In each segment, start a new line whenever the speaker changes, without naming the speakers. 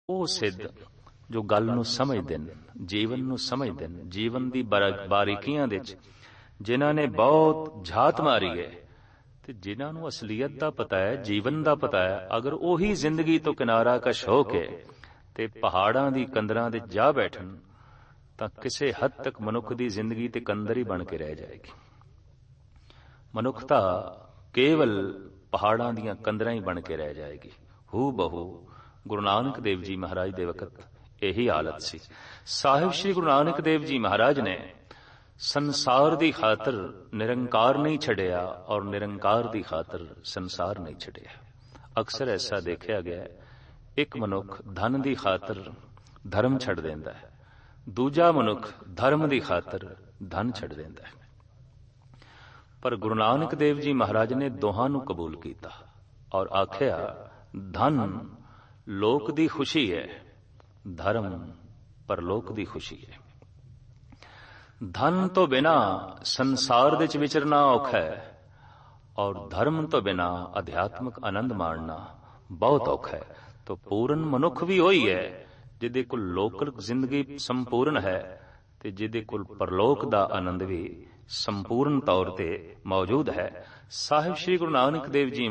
ਉਹ ਸਿੱਧ ਜੋ ਗੱਲ ਨੂੰ ਸਮਝਦੇ ਨੇ, ਜੀਵਨ ਨੂੰ ਸਮਝਦੇ ਨੇ, ਜੀਵਨ ਦੀ ਬਾਰੀਕੀਆਂ ਦੇ ਵਿੱਚ ਜਿਨ੍ਹਾਂ ਨੇ ਬਹੁਤ ਝਾਤ ਮਾਰੀ ਹੈ ਤੇ ਜਿਨ੍ਹਾਂ ਨੂੰ ਅਸਲੀਅਤ ਦਾ ਪਤਾ ਹੈ, ਜੀਵਨ ਦਾ ਪਤਾ ਹੈ, ਅਗਰ ਉਹੀ ਜ਼ਿੰਦਗੀ ਤੋਂ ਕਿਨਾਰਾ ਕਸ਼ ਹੋ ਕੇ ਤੇ ਪਹਾੜਾਂ ਦੀ ਕੰਦਰਾਂ ਦੇ ਜਾ ਬੈਠਣ ਤਾਂ ਕਿਸੇ ਹੱਦ ਤੱਕ ਮਨੁੱਖ ਦੀ ਜ਼ਿੰਦਗੀ ਤੇ ਕੰਦਰ ਹੀ ਬਣ ਕੇ ਰਹਿ ਜਾਏਗੀ। ਮਨੁੱਖਤਾ ਕੇਵਲ ਪਹਾੜਾਂ ਦੀਆਂ ਕੰਦਰਾਂ ਹੀ ਬਣ ਕੇ ਰਹਿ ਜਾਏਗੀ। ਹੂ ਬਹੂ ਗੁਰੂ ਨਾਨਕ ਦੇਵ ਜੀ ਮਹਾਰਾਜ ਦੇ ਵਕਤ ਇਹੀ ਹਾਲਤ ਸੀ। ਸਾਹਿਬ ਸ੍ਰੀ ਗੁਰੂ ਨਾਨਕ ਦੇਵ ਜੀ ਮਹਾਰਾਜ ਨੇ ਸੰਸਾਰ ਦੀ ਖਾਤਰ ਨਿਰੰਕਾਰ ਨਹੀਂ ਛੱਡਿਆ ਔਰ ਨਿਰੰਕਾਰ ਦੀ ਖਾਤਰ ਸੰਸਾਰ ਨਹੀਂ ਛੱਡਿਆ। ਅਕਸਰ ਐਸਾ ਦੇਖਿਆ ਗਿਆ, ਇੱਕ ਮਨੁੱਖ ਧਨ ਦੀ ਖਾਤਰ ਧਰਮ ਛੱਡ ਦਿੰਦਾ ਹੈ, ਦੂਜਾ ਮਨੁੱਖ ਧਰਮ ਦੀ ਖਾਤਰ ਧਨ ਛੱਡ ਦਿੰਦਾ ਹੈ। ਪਰ ਗੁਰੂ ਨਾਨਕ ਦੇਵ ਜੀ ਮਹਾਰਾਜ ਨੇ ਦੋਹਾਂ ਨੂੰ ਕਬੂਲ ਕੀਤਾ ਔਰ ਆਖਿਆ, ਧਨ ਲੋਕ ਦੀ ਖੁਸ਼ੀ ਹੈ, ਧਰਮ ਪਰਲੋਕ ਦੀ ਖੁਸ਼ੀ ਹੈ। ਧਨ ਤੋਂ ਬਿਨਾ ਸੰਸਾਰ ਦੇ ਵਿੱਚ ਵਿਚਰਨਾ ਔਖਾ ਹੈ ਔਰ ਧਰਮ ਤੋਂ ਬਿਨਾ ਅਧਿਆਤਮਿਕ ਆਨੰਦ ਮਾਣਨਾ ਬਹੁਤ ਔਖਾ ਹੈ। ਤਾਂ ਪੂਰਨ ਮਨੁੱਖ ਵੀ ਉਹੀ ਹੈ ਜਿਹਦੇ ਕੋਲ ਲੋਕਲ ਜ਼ਿੰਦਗੀ ਸੰਪੂਰਨ ਹੈ ਤੇ ਜਿਹਦੇ ਕੋਲ ਪਰਲੋਕ ਦਾ ਆਨੰਦ ਵੀ ਸੰਪੂਰਨ ਤੌਰ ਤੇ ਮੌਜੂਦ ਹੈ। ਸਾਹਿਬ ਸ੍ਰੀ ਗੁਰੂ ਨਾਨਕ ਦੇਵ ਜੀ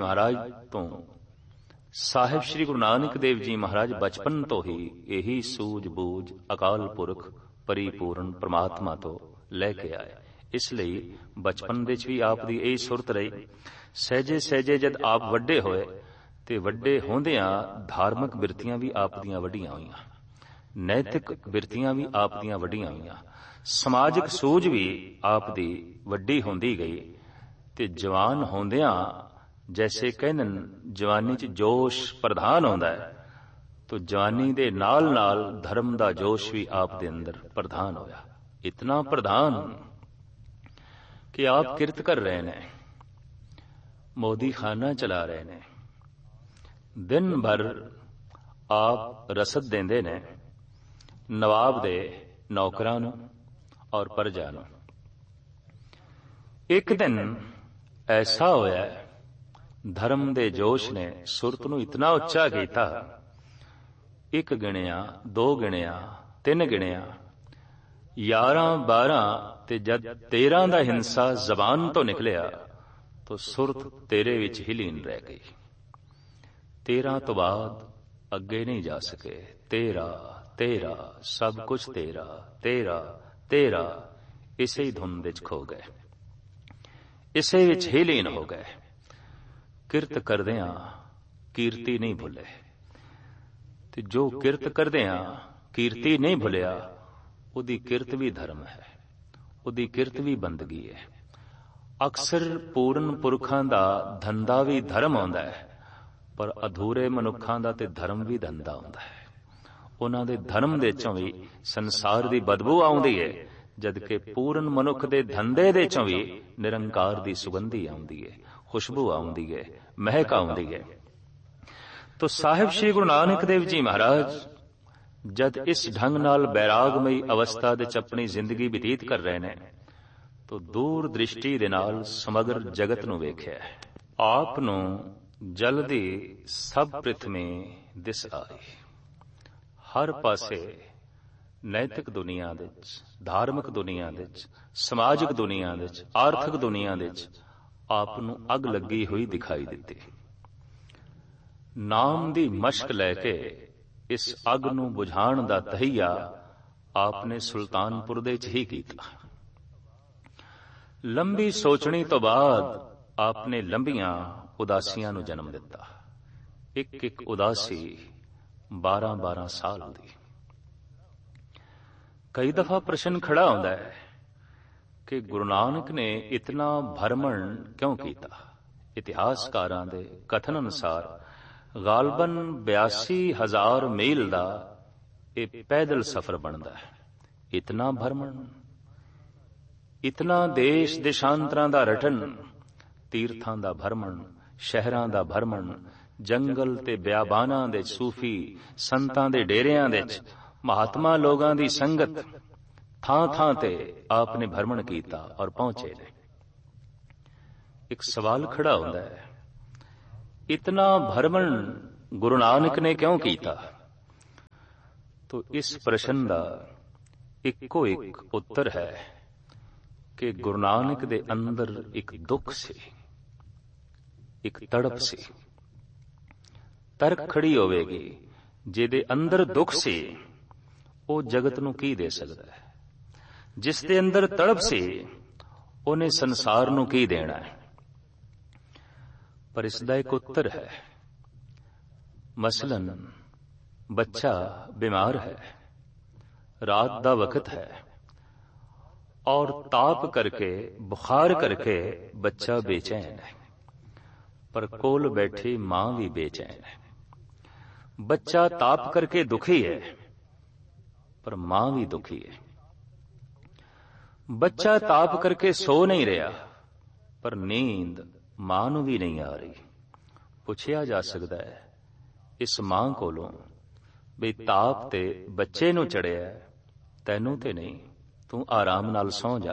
ਮਹਾਰਾਜ ਬਚਪਨ ਤੋਂ ਹੀ ਇਹੀ ਸੂਝ-ਬੂਝ ਅਕਾਲ ਪੁਰਖ ਪਰਿਪੂਰਨ ਪ੍ਰਮਾਤਮਾ ਤੋਂ ਲੈ ਕੇ ਆਏ। ਇਸ ਲਈ ਬਚਪਨ ਵਿੱਚ ਵੀ ਆਪ ਦੀ ਇਹ ਸੁਰਤ ਰਹੀ। ਸਹਿਜੇ ਸਹਿਜੇ ਜਦ ਆਪ ਵੱਡੇ ਹੋਏ ਤੇ ਵੱਡੇ ਹੁੰਦਿਆਂ ਧਾਰਮਿਕ ਬਿਰਤੀਆਂ ਵੀ ਆਪ ਦੀਆਂ ਵੱਡੀਆਂ ਹੋਈਆਂ, ਨੈਤਿਕ ਬਿਰਤੀਆਂ ਵੀ ਆਪ ਦੀਆਂ ਵੱਡੀਆਂ ਹੋਈਆਂ, ਸਮਾਜਿਕ ਸੂਝ ਵੀ ਆਪ ਦੀ ਵੱਡੀ ਹੁੰਦੀ ਗਈ ਤੇ ਜਵਾਨ ਹੁੰਦਿਆਂ ਜੈਸੇ ਕਹਿੰਦੇ ਜਵਾਨੀ 'ਚ ਜੋਸ਼ ਪ੍ਰਧਾਨ ਹੁੰਦਾ ਹੈ ਤੋ ਜਵਾਨੀ ਦੇ ਨਾਲ ਨਾਲ ਧਰਮ ਦਾ ਜੋਸ਼ ਵੀ ਆਪ ਦੇ ਅੰਦਰ ਪ੍ਰਧਾਨ ਹੋਇਆ। ਇਤਨਾ ਪ੍ਰਧਾਨ ਕਿ ਆਪ ਕਿਰਤ ਕਰ ਰਹੇ ਨੇ, ਮੋਦੀ ਖਾਨਾ ਚਲਾ ਰਹੇ ਨੇ, ਦਿਨ ਭਰ ਆਪ ਰਸਦ ਦਿੰਦੇ ਨੇ ਨਵਾਬ ਦੇ ਨੌਕਰਾਂ ਨੂੰ ਔਰ ਪ੍ਰਜਾ ਨੂੰ। ਇੱਕ ਦਿਨ ਐਸਾ ਹੋਇਆ, ਧਰਮ ਦੇ ਜੋਸ਼ ਨੇ ਸੁਰਤ ਨੂੰ ਇਤਨਾ ਉੱਚਾ ਕੀਤਾ, ਇੱਕ ਗਿਣਿਆ, ਦੋ ਗਿਣਿਆ, ਤਿੰਨ ਗਿਣਿਆ, 11, 12 ਤੇ ਜਦ 13 ਦਾ ਹਿੰਸਾ ਜ਼ਬਾਨ ਤੋਂ ਨਿਕਲਿਆ ਤਾਂ ਸੁਰਤ ਤੇਰੇ ਵਿੱਚ ਹੀ ਲੀਨ ਰਹਿ ਗਈ। 13 ਤੋਂ ਬਾਅਦ ਅੱਗੇ ਨਹੀਂ ਜਾ ਸਕੇ। ਤੇਰਾ ਤੇਰਾ ਸਭ ਕੁਝ ਤੇਰਾ, ਤੇਰਾ ਤੇਰਾ, ਇਸੇ ਹੀ ਧੁਨ ਵਿੱਚ ਖੋ ਗਏ, ਇਸੇ ਵਿੱਚ ਹੀ ਲੀਨ ਹੋ ਗਏ। ਕਿਰਤ ਕਰਦਿਆਂ ਕੀਰਤੀ ਨਹੀਂ ਭੁੱਲੇ ਤੇ ਜੋ ਕਿਰਤ ਕਰਦਿਆਂ ਕੀਰਤੀ ਨਹੀਂ ਭੁੱਲਿਆ ਉਹਦੀ ਕਿਰਤ ਵੀ ਧਰਮ ਹੈ, ਉਹਦੀ ਕਿਰਤ ਵੀ ਬੰਦਗੀ ਹੈ। ਅਕਸਰ ਪੂਰਨ ਪੁਰਖਾਂ ਦਾ ਧੰਦਾ ਵੀ ਧਰਮ ਆਉਂਦਾ ਹੈ ਪਰ ਅਧੂਰੇ ਮਨੁੱਖਾਂ ਦਾ ਤੇ ਧਰਮ ਵੀ ਧੰਦਾ ਹੁੰਦਾ ਹੈ। ਉਹਨਾਂ ਦੇ ਧਰਮ ਦੇ ਚੋਂ ਵੀ ਸੰਸਾਰ ਦੀ ਬਦਬੂ ਆਉਂਦੀ ਹੈ ਜਦਕਿ ਪੂਰਨ ਮਨੁੱਖ ਦੇ ਧੰਦੇ ਦੇ ਚੋਂ ਵੀ ਨਿਰੰਕਾਰ ਦੀ ਸੁਗੰਧੀ ਆਉਂਦੀ ਹੈ, ਖੁਸ਼ਬੂ ਆਉਂਦੀ ਹੈ, ਮਹਿਕ ਆਉਂਦੀ ਹੈ। ਤੋ ਸਾਹਿਬ ਸ੍ਰੀ ਗੁਰੂ ਨਾਨਕ ਦੇਵ ਜੀ ਮਹਾਰਾਜ ਜਦ ਇਸ ਢੰਗ ਨਾਲ ਬੈਰਾਗਮਈ ਅਵਸਥਾ ਵਿੱਚ ਆਪਣੀ ਜ਼ਿੰਦਗੀ ਬਤੀਤ ਕਰ ਰਹੇ ਨੇ ਤੋ ਦੂਰ ਦ੍ਰਿਸ਼ਟੀ ਦੇ ਨਾਲ ਸਮਗਰ ਜਗਤ ਨੂੰ ਵੇਖਿਆ। ਆਪ ਨੂੰ ਜਲਦੀ ਸਭ ਪ੍ਰਿਥਵੀ ਦਿਸ ਆਈ। ਹਰ ਪਾਸੇ ਨੈਤਿਕ ਦੁਨੀਆ ਦੇ ਵਿੱਚ, ਧਾਰਮਿਕ ਦੁਨੀਆ ਦੇ ਵਿੱਚ, ਸਮਾਜਿਕ ਦੁਨੀਆ ਦੇ ਵਿੱਚ, ਆਰਥਿਕ ਦੁਨੀਆ ਦੇ ਵਿੱਚ ਆਪ ਨੂੰ ਅੱਗ ਲੱਗੀ ਹੋਈ ਦਿਖਾਈ ਦਿੱਤੀ। ਨਾਮ ਦੀ ਮਸ਼ਕ ਲੈ ਕੇ ਇਸ ਅੱਗ ਨੂੰ ਬੁਝਾਉਣ ਦਾ ਤਹਈਆ ਆਪ ਨੇ ਸੁਲਤਾਨਪੁਰ ਦੇ 'ਚ ਹੀ ਕੀਤਾ। ਲੰਬੀ ਸੋਚਣੀ ਤੋਂ ਬਾਅਦ ਆਪ ਨੇ ਲੰਬੀਆਂ ਉਦਾਸੀਆਂ ਨੂੰ ਜਨਮ ਦਿੱਤਾ। ਇੱਕ ਇੱਕ ਉਦਾਸੀ 12-12 ਸਾਲ ਦੀ। ਕਈ ਦਫਾ ਪ੍ਰਸ਼ਨ ਖੜਾ ਹੁੰਦਾ ਹੈ ਕਿ ਗੁਰੂ ਨਾਨਕ ਨੇ ਇਤਨਾ ਭਰਮਣ ਕਿਉਂ ਕੀਤਾ। ਇਤਿਹਾਸਕਾਰਾਂ ਦੇ ਕਥਨ ਅਨੁਸਾਰ ਗਾਲਬਨ 82,000 ਮੀਲ ਦਾ ਇਹ ਪੈਦਲ ਸਫ਼ਰ ਬਣਦਾ ਹੈ। ਇਤਨਾ ਭਰਮਣ, ਇਤਨਾ ਦੇਸ਼ ਦੇਸ਼ਾਂਤਰਾਂ ਦਾ ਰਟਨ, ਤੀਰਥਾਂ ਦਾ ਭਰਮਣ, ਸ਼ਹਿਰਾਂ ਦਾ ਭਰਮਣ, ਜੰਗਲ ਤੇ ਬਿਆਬਾਨਾਂ ਦੇ ਸੂਫੀ ਸੰਤਾਂ ਦੇ ਡੇਰਿਆਂ ਦੇ ਵਿੱਚ ਮਹਾਤਮਾ ਲੋਕਾਂ ਦੀ ਸੰਗਤ, ਥਾਂ ਥਾਂ ਤੇ ਆਪ ਨੇ ਭਰਮਣ ਕੀਤਾ ਔਰ ਪਹੁੰਚੇ ਨੇ। ਇੱਕ ਸਵਾਲ ਖੜਾ ਹੁੰਦਾ ਹੈ, ਇਤਨਾ ਭਰਮਣ ਗੁਰੂ ਨਾਨਕ ਨੇ ਕਿਉਂ ਕੀਤਾ। तो इस प्रश्न का इक्को एक उत्तर है कि गुरु नानक दे अंदर एक दुख सी, एक तड़प सी। तर्क खड़ी होवेगी, जिहदे अंदर दुख सी वो जगत नूं की दे सकदा है, जिस दे अंदर तड़प सी उन्हें संसार नूं की देना है। पर इसदा एक उत्तर है। मसलन बच्चा बीमार है, रात दा वक्त है और ताप करके बुखार करके बच्चा बेचैन है, पर कोल बैठी मां भी बेचैन है। बच्चा ताप करके दुखी है पर मां भी दुखी है। बच्चा ताप करके सो नहीं रहा पर नींद मां नूं भी नहीं आ रही। पुछया जा सकता है इस मां कोलों भी ताप ते बच्चे नूं चढ़िया, तैनूं ते नहीं, तू आराम नाल सौ जा।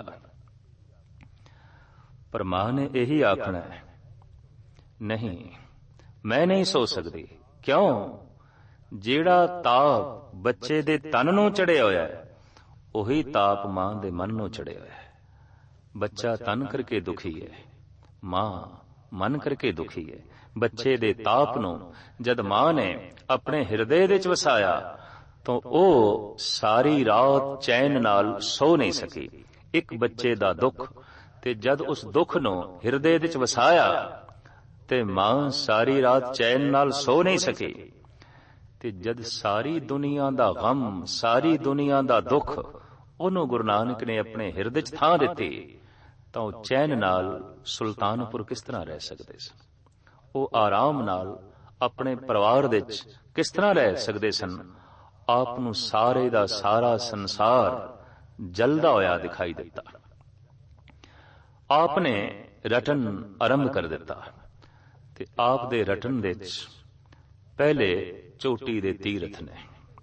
पर मां ने यही आखना है, नहीं मैं नहीं सो सकती। क्यों? जेड़ा ताप बच्चे दे तन नूं चढ़िया होया है उही ताप मां दे मन नूं चढ़िया होया है। बच्चा तन करके दुखी है, मां मन करके दुखी है। बच्चे दे ताप नूं जद मां ने अपने हिरदे विच वसाया तो ओ सारी रात चैन नाल सो नहीं सकी। एक बच्चे दा दुख ते जद उस दुख नूं हिरदे विच वसाया ते मां सारी रात चैन नाल सो नहीं सकी। ते जद सारी दुनिया दा गम, सारी दुनिया दा दुख उन्होंने गुरु नानक ने अपने हिरदे च थां दिती तो चैन नाल सुल्तानपुर किस तरह रह सकते सन? वो आराम नाल अपने परिवार विच किस तरह रह सकते सन? आप नूं सारे दा सारा संसार जलदा होया दिखाई दिता। आपने रटन आरंभ कर दिता ते आप दे रटन विच पहले चोटी दे तीरथ ने।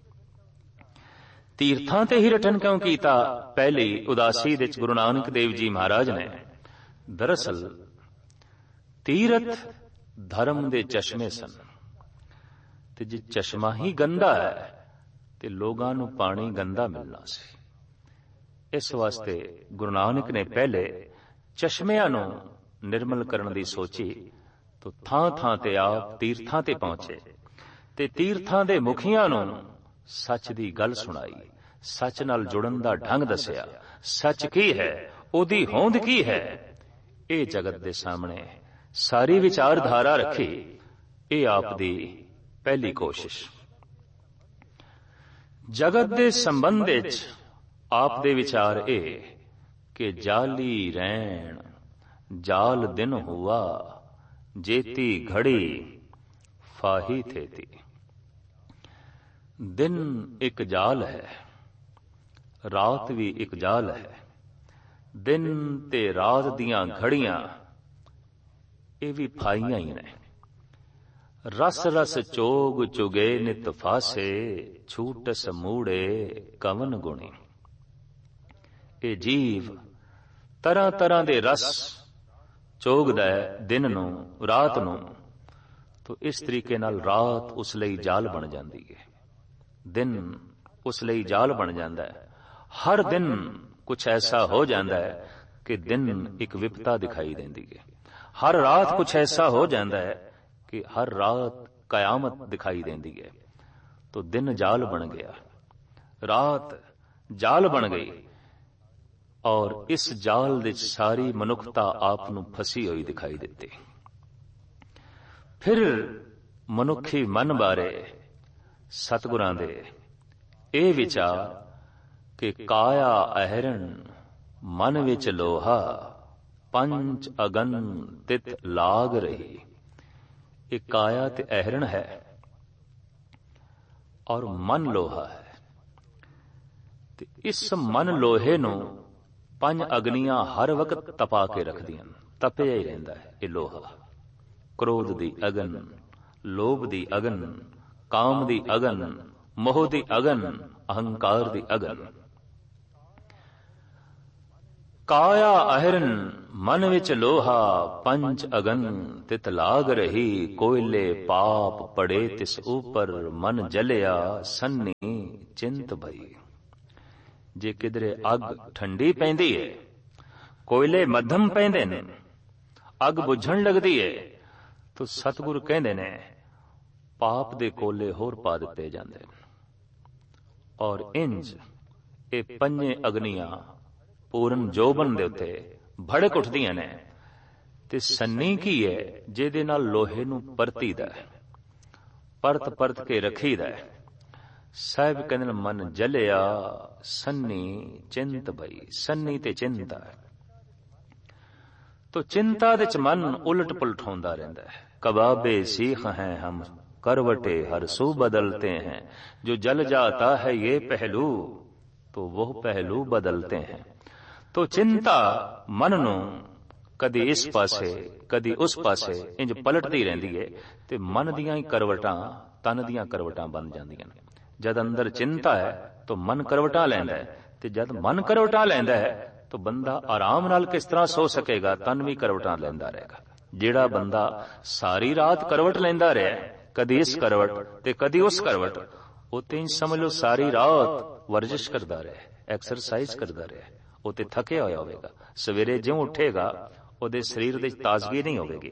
तीर्थां ते ही रटन क्यों कीता? पहली उदासी विच गुरु नानक देव जी महाराज ने दरअसल तीरथ धर्म दे चश्मे सन ते जे चश्मा ही गंदा है ते लोगां नूं पानी गंदा मिलना सी। इस वास्ते गुरु नानक ने पहले चश्मिਆਂ नूं निर्मल करन दी सोची तो थां थां ते आप तीर्थां ते पहुंचे ते तीर्थां दे मुखियां नूं सच दी गल सुनाई, सच नाल जुड़न दा ढंग दसिया। सच की है, ओदी होंद की है, ये जगत दे सामने सारी विचारधारा रखी। ये आप दी पहली कोशिश। जगत दे संबंध विच आप दे विचार ए कि जाली रैण जाल दिन हुआ, जेती घड़ी फाही थेती। दिन एक जाल है, रात भी एक जाल है। दिन ते रात दियां घड़ियां ये भी फाइयां ही ने। रस रस चोग चुगे नित फासे, छूटस मूड़े कवन गुणी। ये जीव तरह तरह दे रस चोगदा है दिन नूं रात नूं, तो इस तरीके नाल रात उस लई जाल बन जाती है, दिन उस लई जाल बन जाता है। हर दिन कुछ ऐसा हो जाता है कि दिन एक विपता दिखाई देती है। हर रात कुछ ऐसा हो जाता है कि हर रात कयामत दिखाई देती है। तो दिन जाल बन गया, रात जाल बन गई और इस जाल विच सारी मनुखता आप नूं फसी हुई दिखाई देती। फिर मनुखी मन बारे सतगुरां दे ए विचार कि काया अहरण मन विच लोहा, पंच अगन तित लाग रही। ये काया ते अहरण है और मन लोहा है। ते इस मन लोहे नूं पंज अग्नियां हर वक्त तपा के रखदियां, तपिया ही रहिंदा है ये लोहा। क्रोध दी अगन, लोभ दी अगन, काम दी अगन, मोह दी अगन, अहंकार दी अगन। ਕਾਇਆ ਅਹਿਰਨ ਮਨ ਵਿੱਚ ਲੋਹਾ, ਪੰਚ ਅਗਨ ਤਿਤ ਲਾਗ ਰਹੀ। ਕੋਇਲੇ ਪਾਪ ਪੜੇ ਤਿਸ ਉਪਰ, ਮਨ ਜਲਿਆ ਸੰਨੀ ਚਿੰਤ ਭਈ। ਜੇ ਕਿਧਰੇ ਅੱਗ ਠੰਡੀ ਪੈਂਦੀ ਹੈ, ਕੋਇਲੇ ਮੱਧਮ ਪੈਂਦੇ ਨੇ, ਅੱਗ ਬੁਝਣ ਲੱਗਦੀ ਹੈ, ਤਾਂ ਸਤਿਗੁਰ ਕਹਿੰਦੇ ਨੇ ਪਾਪ ਦੇ ਕੋਲੇ ਹੋਰ ਪਾ ਦਿੱਤੇ ਜਾਂਦੇ ਨੇ। ਔਰ ਇੰਜ ਇਹ ਪੰਜੇ ਅਗਨੀਆਂ ਪੂਰਨ ਜੋਬਨ ਦੇ ਉੱਤੇ ਭੜਕ ਉੱਠਦੀਆਂ ਨੇ। ਤੇ ਸੰਨੀ ਕੀ ਹੈ? ਜਿਹਦੇ ਨਾਲ ਲੋਹੇ ਨੂੰ ਪਰਤੀਦਾ, ਪਰਤ ਪਰਤ ਕੇ ਰੱਖੀਦਾ। ਸਾਹਿਬ ਕਹਿੰਦੇ ਨੇ ਮਨ ਜਲਿਆ ਸੰਨੀ ਚਿੰਤ ਭਈ। ਸੰਨੀ ਤੇ ਚਿੰਤਾ ਹੈ, ਤੋ ਚਿੰਤਾ ਦੇ ਚ ਮਨ ਉਲਟ ਪੁਲਟ ਹੁੰਦਾ ਰਹਿੰਦਾ ਹੈ। ਕਬਾਬੇ ਸੀਖ ਹੈ ਹਮ करवटे हर सू बदलते हैं, जो जल जाता है ये पहलू तो वो पहलू बदलते हैं। तो चिंता मन ਨੂੰ ਕਦੀ ਇਸ ਪਾਸੇ ਕਦੀ ਉਸ ਪਾਸੇ ਇੰਜ ਪਲਟਦੀ ਰਹਿੰਦੀ ਹੈ ਤੇ ਮਨ ਦੀਆਂ ਹੀ ਕਰਵਟਾਂ ਤਨ ਦੀਆਂ ਕਰਵਟਾਂ ਬਣ ਜਾਂਦੀਆਂ ਨੇ। ਜਦ ਅੰਦਰ ਚਿੰਤਾ ਹੈ ਤਾਂ ਮਨ ਕਰਵਟਾਂ ਲੈਂਦਾ ਹੈ, ਤੇ ਜਦ ਮਨ ਕਰਵਟਾਂ ਲੈਂਦਾ ਹੈ ਤਾਂ ਬੰਦਾ ਆਰਾਮ ਨਾਲ ਕਿਸ ਤਰ੍ਹਾਂ ਸੋ ਸਕੇਗਾ? ਤਨ ਵੀ ਕਰਵਟਾਂ ਲੈਂਦਾ ਰਹੇਗਾ। ਜਿਹੜਾ ਬੰਦਾ ਸਾਰੀ ਰਾਤ ਕਰਵਟ ਲੈਂਦਾ ਰਿਹਾ, ਕਦੀ ਇਸ ਕਰਵਟ ਤੇ ਕਦੀ ਉਸ ਕਰਵਟ, ਉਹ ਤੇ ਸਮਝ ਲਓ ਸਾਰੀ ਰਾਤ ਵਰਜਿਸ਼ ਕਰਦਾ ਰਿਹਾ, ਐਕਸਰਸਾਈਜ਼ ਕਰਦਾ ਰਿਹਾ। ਉਹ ਤੇ ਥੱਕਿਆ ਹੋਇਆ ਹੋਵੇਗਾ। ਸਵੇਰੇ ਜਿਉਂ ਉੱਠੇਗਾ ਉਹਦੇ ਸਰੀਰ ਦੇ ਤਾਜ਼ਗੀ ਨਹੀਂ ਹੋਵੇਗੀ,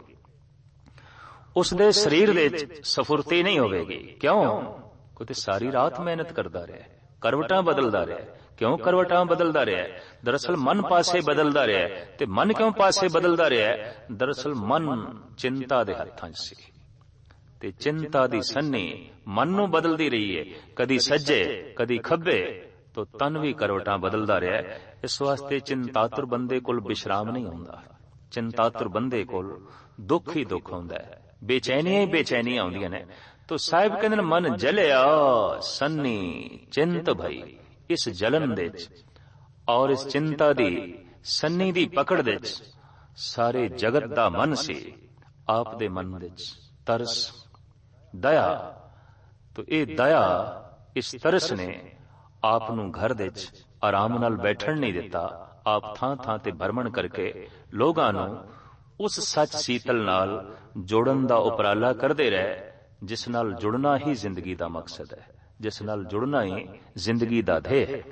ਉਸਦੇ ਸਰੀਰ ਦੇ ਸਫੁਰਤੀ ਨਹੀਂ ਹੋਵੇਗੀ। ਕਿਉਂ? ਕਿਉਂਕਿ ਸਾਰੀ ਰਾਤ ਮਿਹਨਤ ਕਰਦਾ ਰਿਹਾ, ਕਰਵਟਾਂ ਬਦਲਦਾ ਰਿਹਾ। ਕਿਉਂ ਕਰਵਟਾਂ ਬਦਲਦਾ ਰਿਹਾ? ਦਰਅਸਲ ਮਨ ਪਾਸੇ ਬਦਲਦਾ ਰਿਹਾ। ਤੇ ਮਨ ਕਿਉਂ ਪਾਸੇ ਬਦਲਦਾ ਰਿਹਾ? ਦਰਅਸਲ ਮਨ ਚਿੰਤਾ ਦੇ ਹੱਥਾਂ 'ਚ ਸੀ, ਤੇ ਚਿੰਤਾ ਦੀ ਸੰਨੀ ਮਨ ਨੂੰ ਬਦਲਦੀ ਰਹੀ ਹੈ, ਕਦੀ ਸੱਜੇ ਕਦੀ ਖੱਬੇ, ਤੋ ਤਨ ਵੀ ਕਰਵਟਾਂ ਬਦਲਦਾ ਰਿਹਾ। ਇਸ ਵਾਸਤੇ ਚਿੰਤਾਤੁਰ ਬੰਦੇ ਕੋਲ ਵਿਸ਼ਰਾਮ ਨਹੀਂ ਹੁੰਦਾ। ਚਿੰਤਾਤੁਰ ਬੰਦੇ ਕੋਲ ਦੁੱਖ ਹੀ ਦੁੱਖ ਹੁੰਦਾ ਹੈ, ਬੇਚੈਨੀਆਂ ਹੀ ਬੇਚੈਨੀਆਂ ਆਉਂਦੀਆਂ ਨੇ। ਤੋ ਸਾਹਿਬ ਕਹਿੰਦੇ ਨੇ ਮਨ ਜਲਿਆ ਸੰਨੀ ਚਿੰਤ ਭਈ। ਇਸ ਜਲਨ ਦੇ ਚ ਔਰ ਇਸ ਚਿੰਤਾ ਦੀ ਸੰਨੀ ਦੀ ਪਕੜ ਦੇ ਚ ਸਾਰੇ ਜਗਤ ਦਾ ਮਨ ਸੀ। ਆਪ ਦੇ ਮਨ ਦੇ ਚ ਤਰਸ, ਦਇਆ, ਤੋ ਇਹ ਦਇਆ, ਇਸ ਤਰਸ ਨੇ ਆਪ ਨੂੰ ਘਰ ਦੇ ਚ ਆਰਾਮ ਨਾਲ ਬੈਠਣ ਨਹੀਂ ਦਿੱਤਾ। ਆਪ ਥਾਂ ਥਾਂ ਤੇ ਭਰਮਣ ਕਰਕੇ ਲੋਕਾਂ ਨੂੰ ਉਸ ਸੱਚ ਸੀਤਲ ਨਾਲ ਜੋੜਨ ਦਾ ਉਪਰਾਲਾ ਕਰਦੇ ਰਹੇ, ਜਿਸ ਨਾਲ ਜੁੜਨਾ ਹੀ ਜ਼ਿੰਦਗੀ ਦਾ ਮਕਸਦ ਹੈ, ਜਿਸ ਨਾਲ ਜੁੜਨਾ ਹੀ ਜ਼ਿੰਦਗੀ ਦਾ ਧੇ ਹੈ।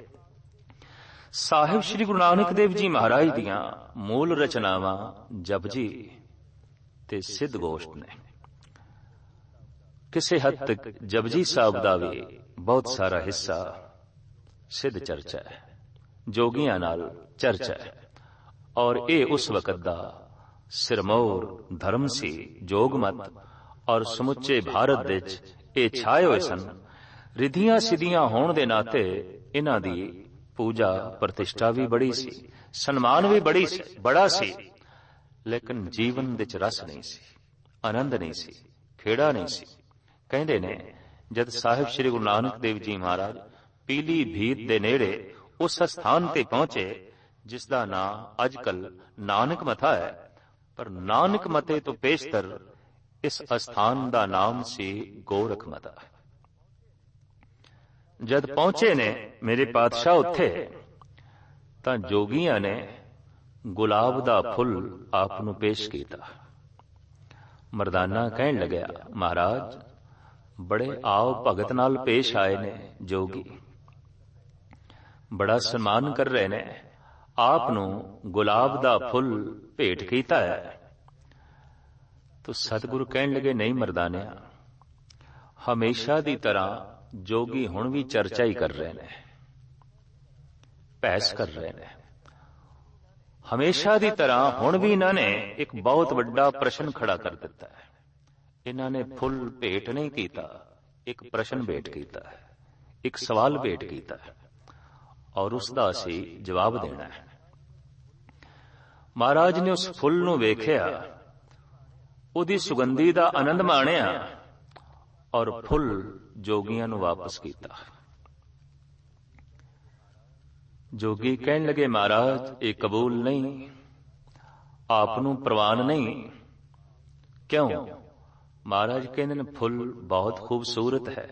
ਸਾਹਿਬ ਸ੍ਰੀ ਗੁਰੂ ਨਾਨਕ ਦੇਵ ਜੀ ਮਹਾਰਾਜ ਦੀਆਂ ਮੂਲ ਰਚਨਾਵਾਂ ਜਪਜੀ ਤੇ ਸਿੱਧ ਗੋਸ਼ਟ ਨੇ। ਕਿਸੇ ਹੱਦ ਤੱਕ ਜਪਜੀ ਸਾਹਿਬ ਦਾ ਵੀ ਬਹੁਤ ਸਾਰਾ ਹਿੱਸਾ ਸਿੱਧ ਚਰਚਾ ਹੈ, ਜੋਗੀਆਂ ਨਾਲ ਚਰਚਾ ਹੈ। ਔਰ ਇਹ ਉਸ ਵਕਤ ਦਾ ਸਿਰਮੌਰ ਧਰਮ ਸੀ, ਜੋਗਮਤ। ਔਰ ਸਮੁੱਚੇ ਭਾਰਤ ਵਿੱਚ ਇਹ ਛਾਏ ਹੋਏ ਸਨ। ਰਿਧੀਆਂ ਸਿੱਧੀਆਂ ਹੋਣ ਦੇ ਨਾਤੇ ਇਹਨਾਂ ਦੀ ਪੂਜਾ ਪ੍ਰਤਿਸ਼ਠਾ ਵੀ ਬੜੀ ਸੀ, ਸਨਮਾਨ ਵੀ ਬੜਾ ਸੀ, ਲੇਕਿਨ ਜੀਵਨ ਵਿੱਚ ਰਸ ਨਹੀਂ ਸੀ, ਆਨੰਦ ਨਹੀਂ ਸੀ, ਖੇੜਾ ਨਹੀਂ ਸੀ। ਕਹਿੰਦੇ ਨੇ ਜਦ ਸਾਹਿਬ ਸ੍ਰੀ ਗੁਰੂ ਨਾਨਕ ਦੇਵ ਜੀ ਮਹਾਰਾਜ ਪੀਲੀ ਭੀਤ ਦੇ ਨੇੜੇ ਉਸ ਸਥਾਨ ਤੇ ਪਹੁੰਚੇ ਜਿਸ ਦਾ ਨਾਂ ਅੱਜ ਕੱਲ ਨਾਨਕ ਮੱਥਾ ਹੈ, ਪਰ ਨਾਨਕ ਮੱਥੇ ਤੋਂ ਪੇਸ਼ਤਰ ਇਸ ਅਸਥਾਨ ਦਾ ਨਾਮ ਸੀ ਗੋਰਖ ਮੱਥਾ। ਜਦ ਪਹੁੰਚੇ ਨੇ ਮੇਰੇ ਪਾਤਸ਼ਾਹ ਉੱਥੇ, ਤਾਂ ਜੋਗੀਆਂ ਨੇ ਗੁਲਾਬ ਦਾ ਫੁੱਲ ਆਪ ਨੂੰ ਪੇਸ਼ ਕੀਤਾ। ਮਰਦਾਨਾ ਕਹਿਣ ਲੱਗਿਆ, ਮਹਾਰਾਜ ਬੜੇ ਆਓ ਭਗਤ ਨਾਲ ਪੇਸ਼ ਆਏ ਨੇ ਜੋਗੀ, ਬੜਾ ਸਨਮਾਨ ਕਰ ਰਹੇ ਨੇ, ਆਪ ਨੂੰ ਗੁਲਾਬ ਦਾ ਫੁੱਲ ਭੇਟ ਕੀਤਾ ਹੈ। ਤੋ ਸਤਿਗੁਰੂ ਕਹਿਣ ਲੱਗੇ, ਨਹੀਂ ਮਰਦਾਨਿਆ, ਹਮੇਸ਼ਾ ਦੀ ਤਰ੍ਹਾਂ ਜੋਗੀ ਹੁਣ ਵੀ ਚਰਚਾ ਹੀ ਕਰ ਰਹੇ ਨੇ, ਬਹਿਸ ਕਰ ਰਹੇ ਨੇ। ਹਮੇਸ਼ਾ ਦੀ ਤਰ੍ਹਾਂ ਹੁਣ ਵੀ ਇਹਨਾਂ ਨੇ ਇੱਕ ਬਹੁਤ ਵੱਡਾ ਪ੍ਰਸ਼ਨ ਖੜਾ ਕਰ ਦਿੱਤਾ ਹੈ। ਇਹਨਾਂ ਨੇ ਫੁੱਲ ਭੇਟ ਨਹੀਂ ਕੀਤਾ, ਇੱਕ ਪ੍ਰਸ਼ਨ ਭੇਟ ਕੀਤਾ ਹੈ, ਇੱਕ ਸਵਾਲ ਭੇਟ ਕੀਤਾ ਹੈ, ਔਰ ਉਸ ਦਾ ਅਸੀਂ ਜਵਾਬ ਦੇਣਾ ਹੈ। ਮਹਾਰਾਜ ਨੇ ਉਸ ਫੁੱਲ ਨੂੰ ਵੇਖਿਆ, ਉਹਦੀ ਸੁਗੰਧੀ ਦਾ ਆਨੰਦ ਮਾਣਿਆ, ਔਰ ਫੁੱਲ ਜੋਗੀਆਂ ਨੂੰ ਵਾਪਸ ਕੀਤਾ। ਜੋਗੀ ਕਹਿਣ ਲੱਗੇ, ਮਹਾਰਾਜ ਇਹ ਕਬੂਲ ਨਹੀਂ, ਆਪ ਨੂੰ ਪ੍ਰਵਾਨ ਨਹੀਂ। ਕਿਉਂ? ਮਹਾਰਾਜ ਕਹਿੰਦੇ ਨੇ ਫੁੱਲ ਬਹੁਤ ਖੂਬਸੂਰਤ ਹੈ,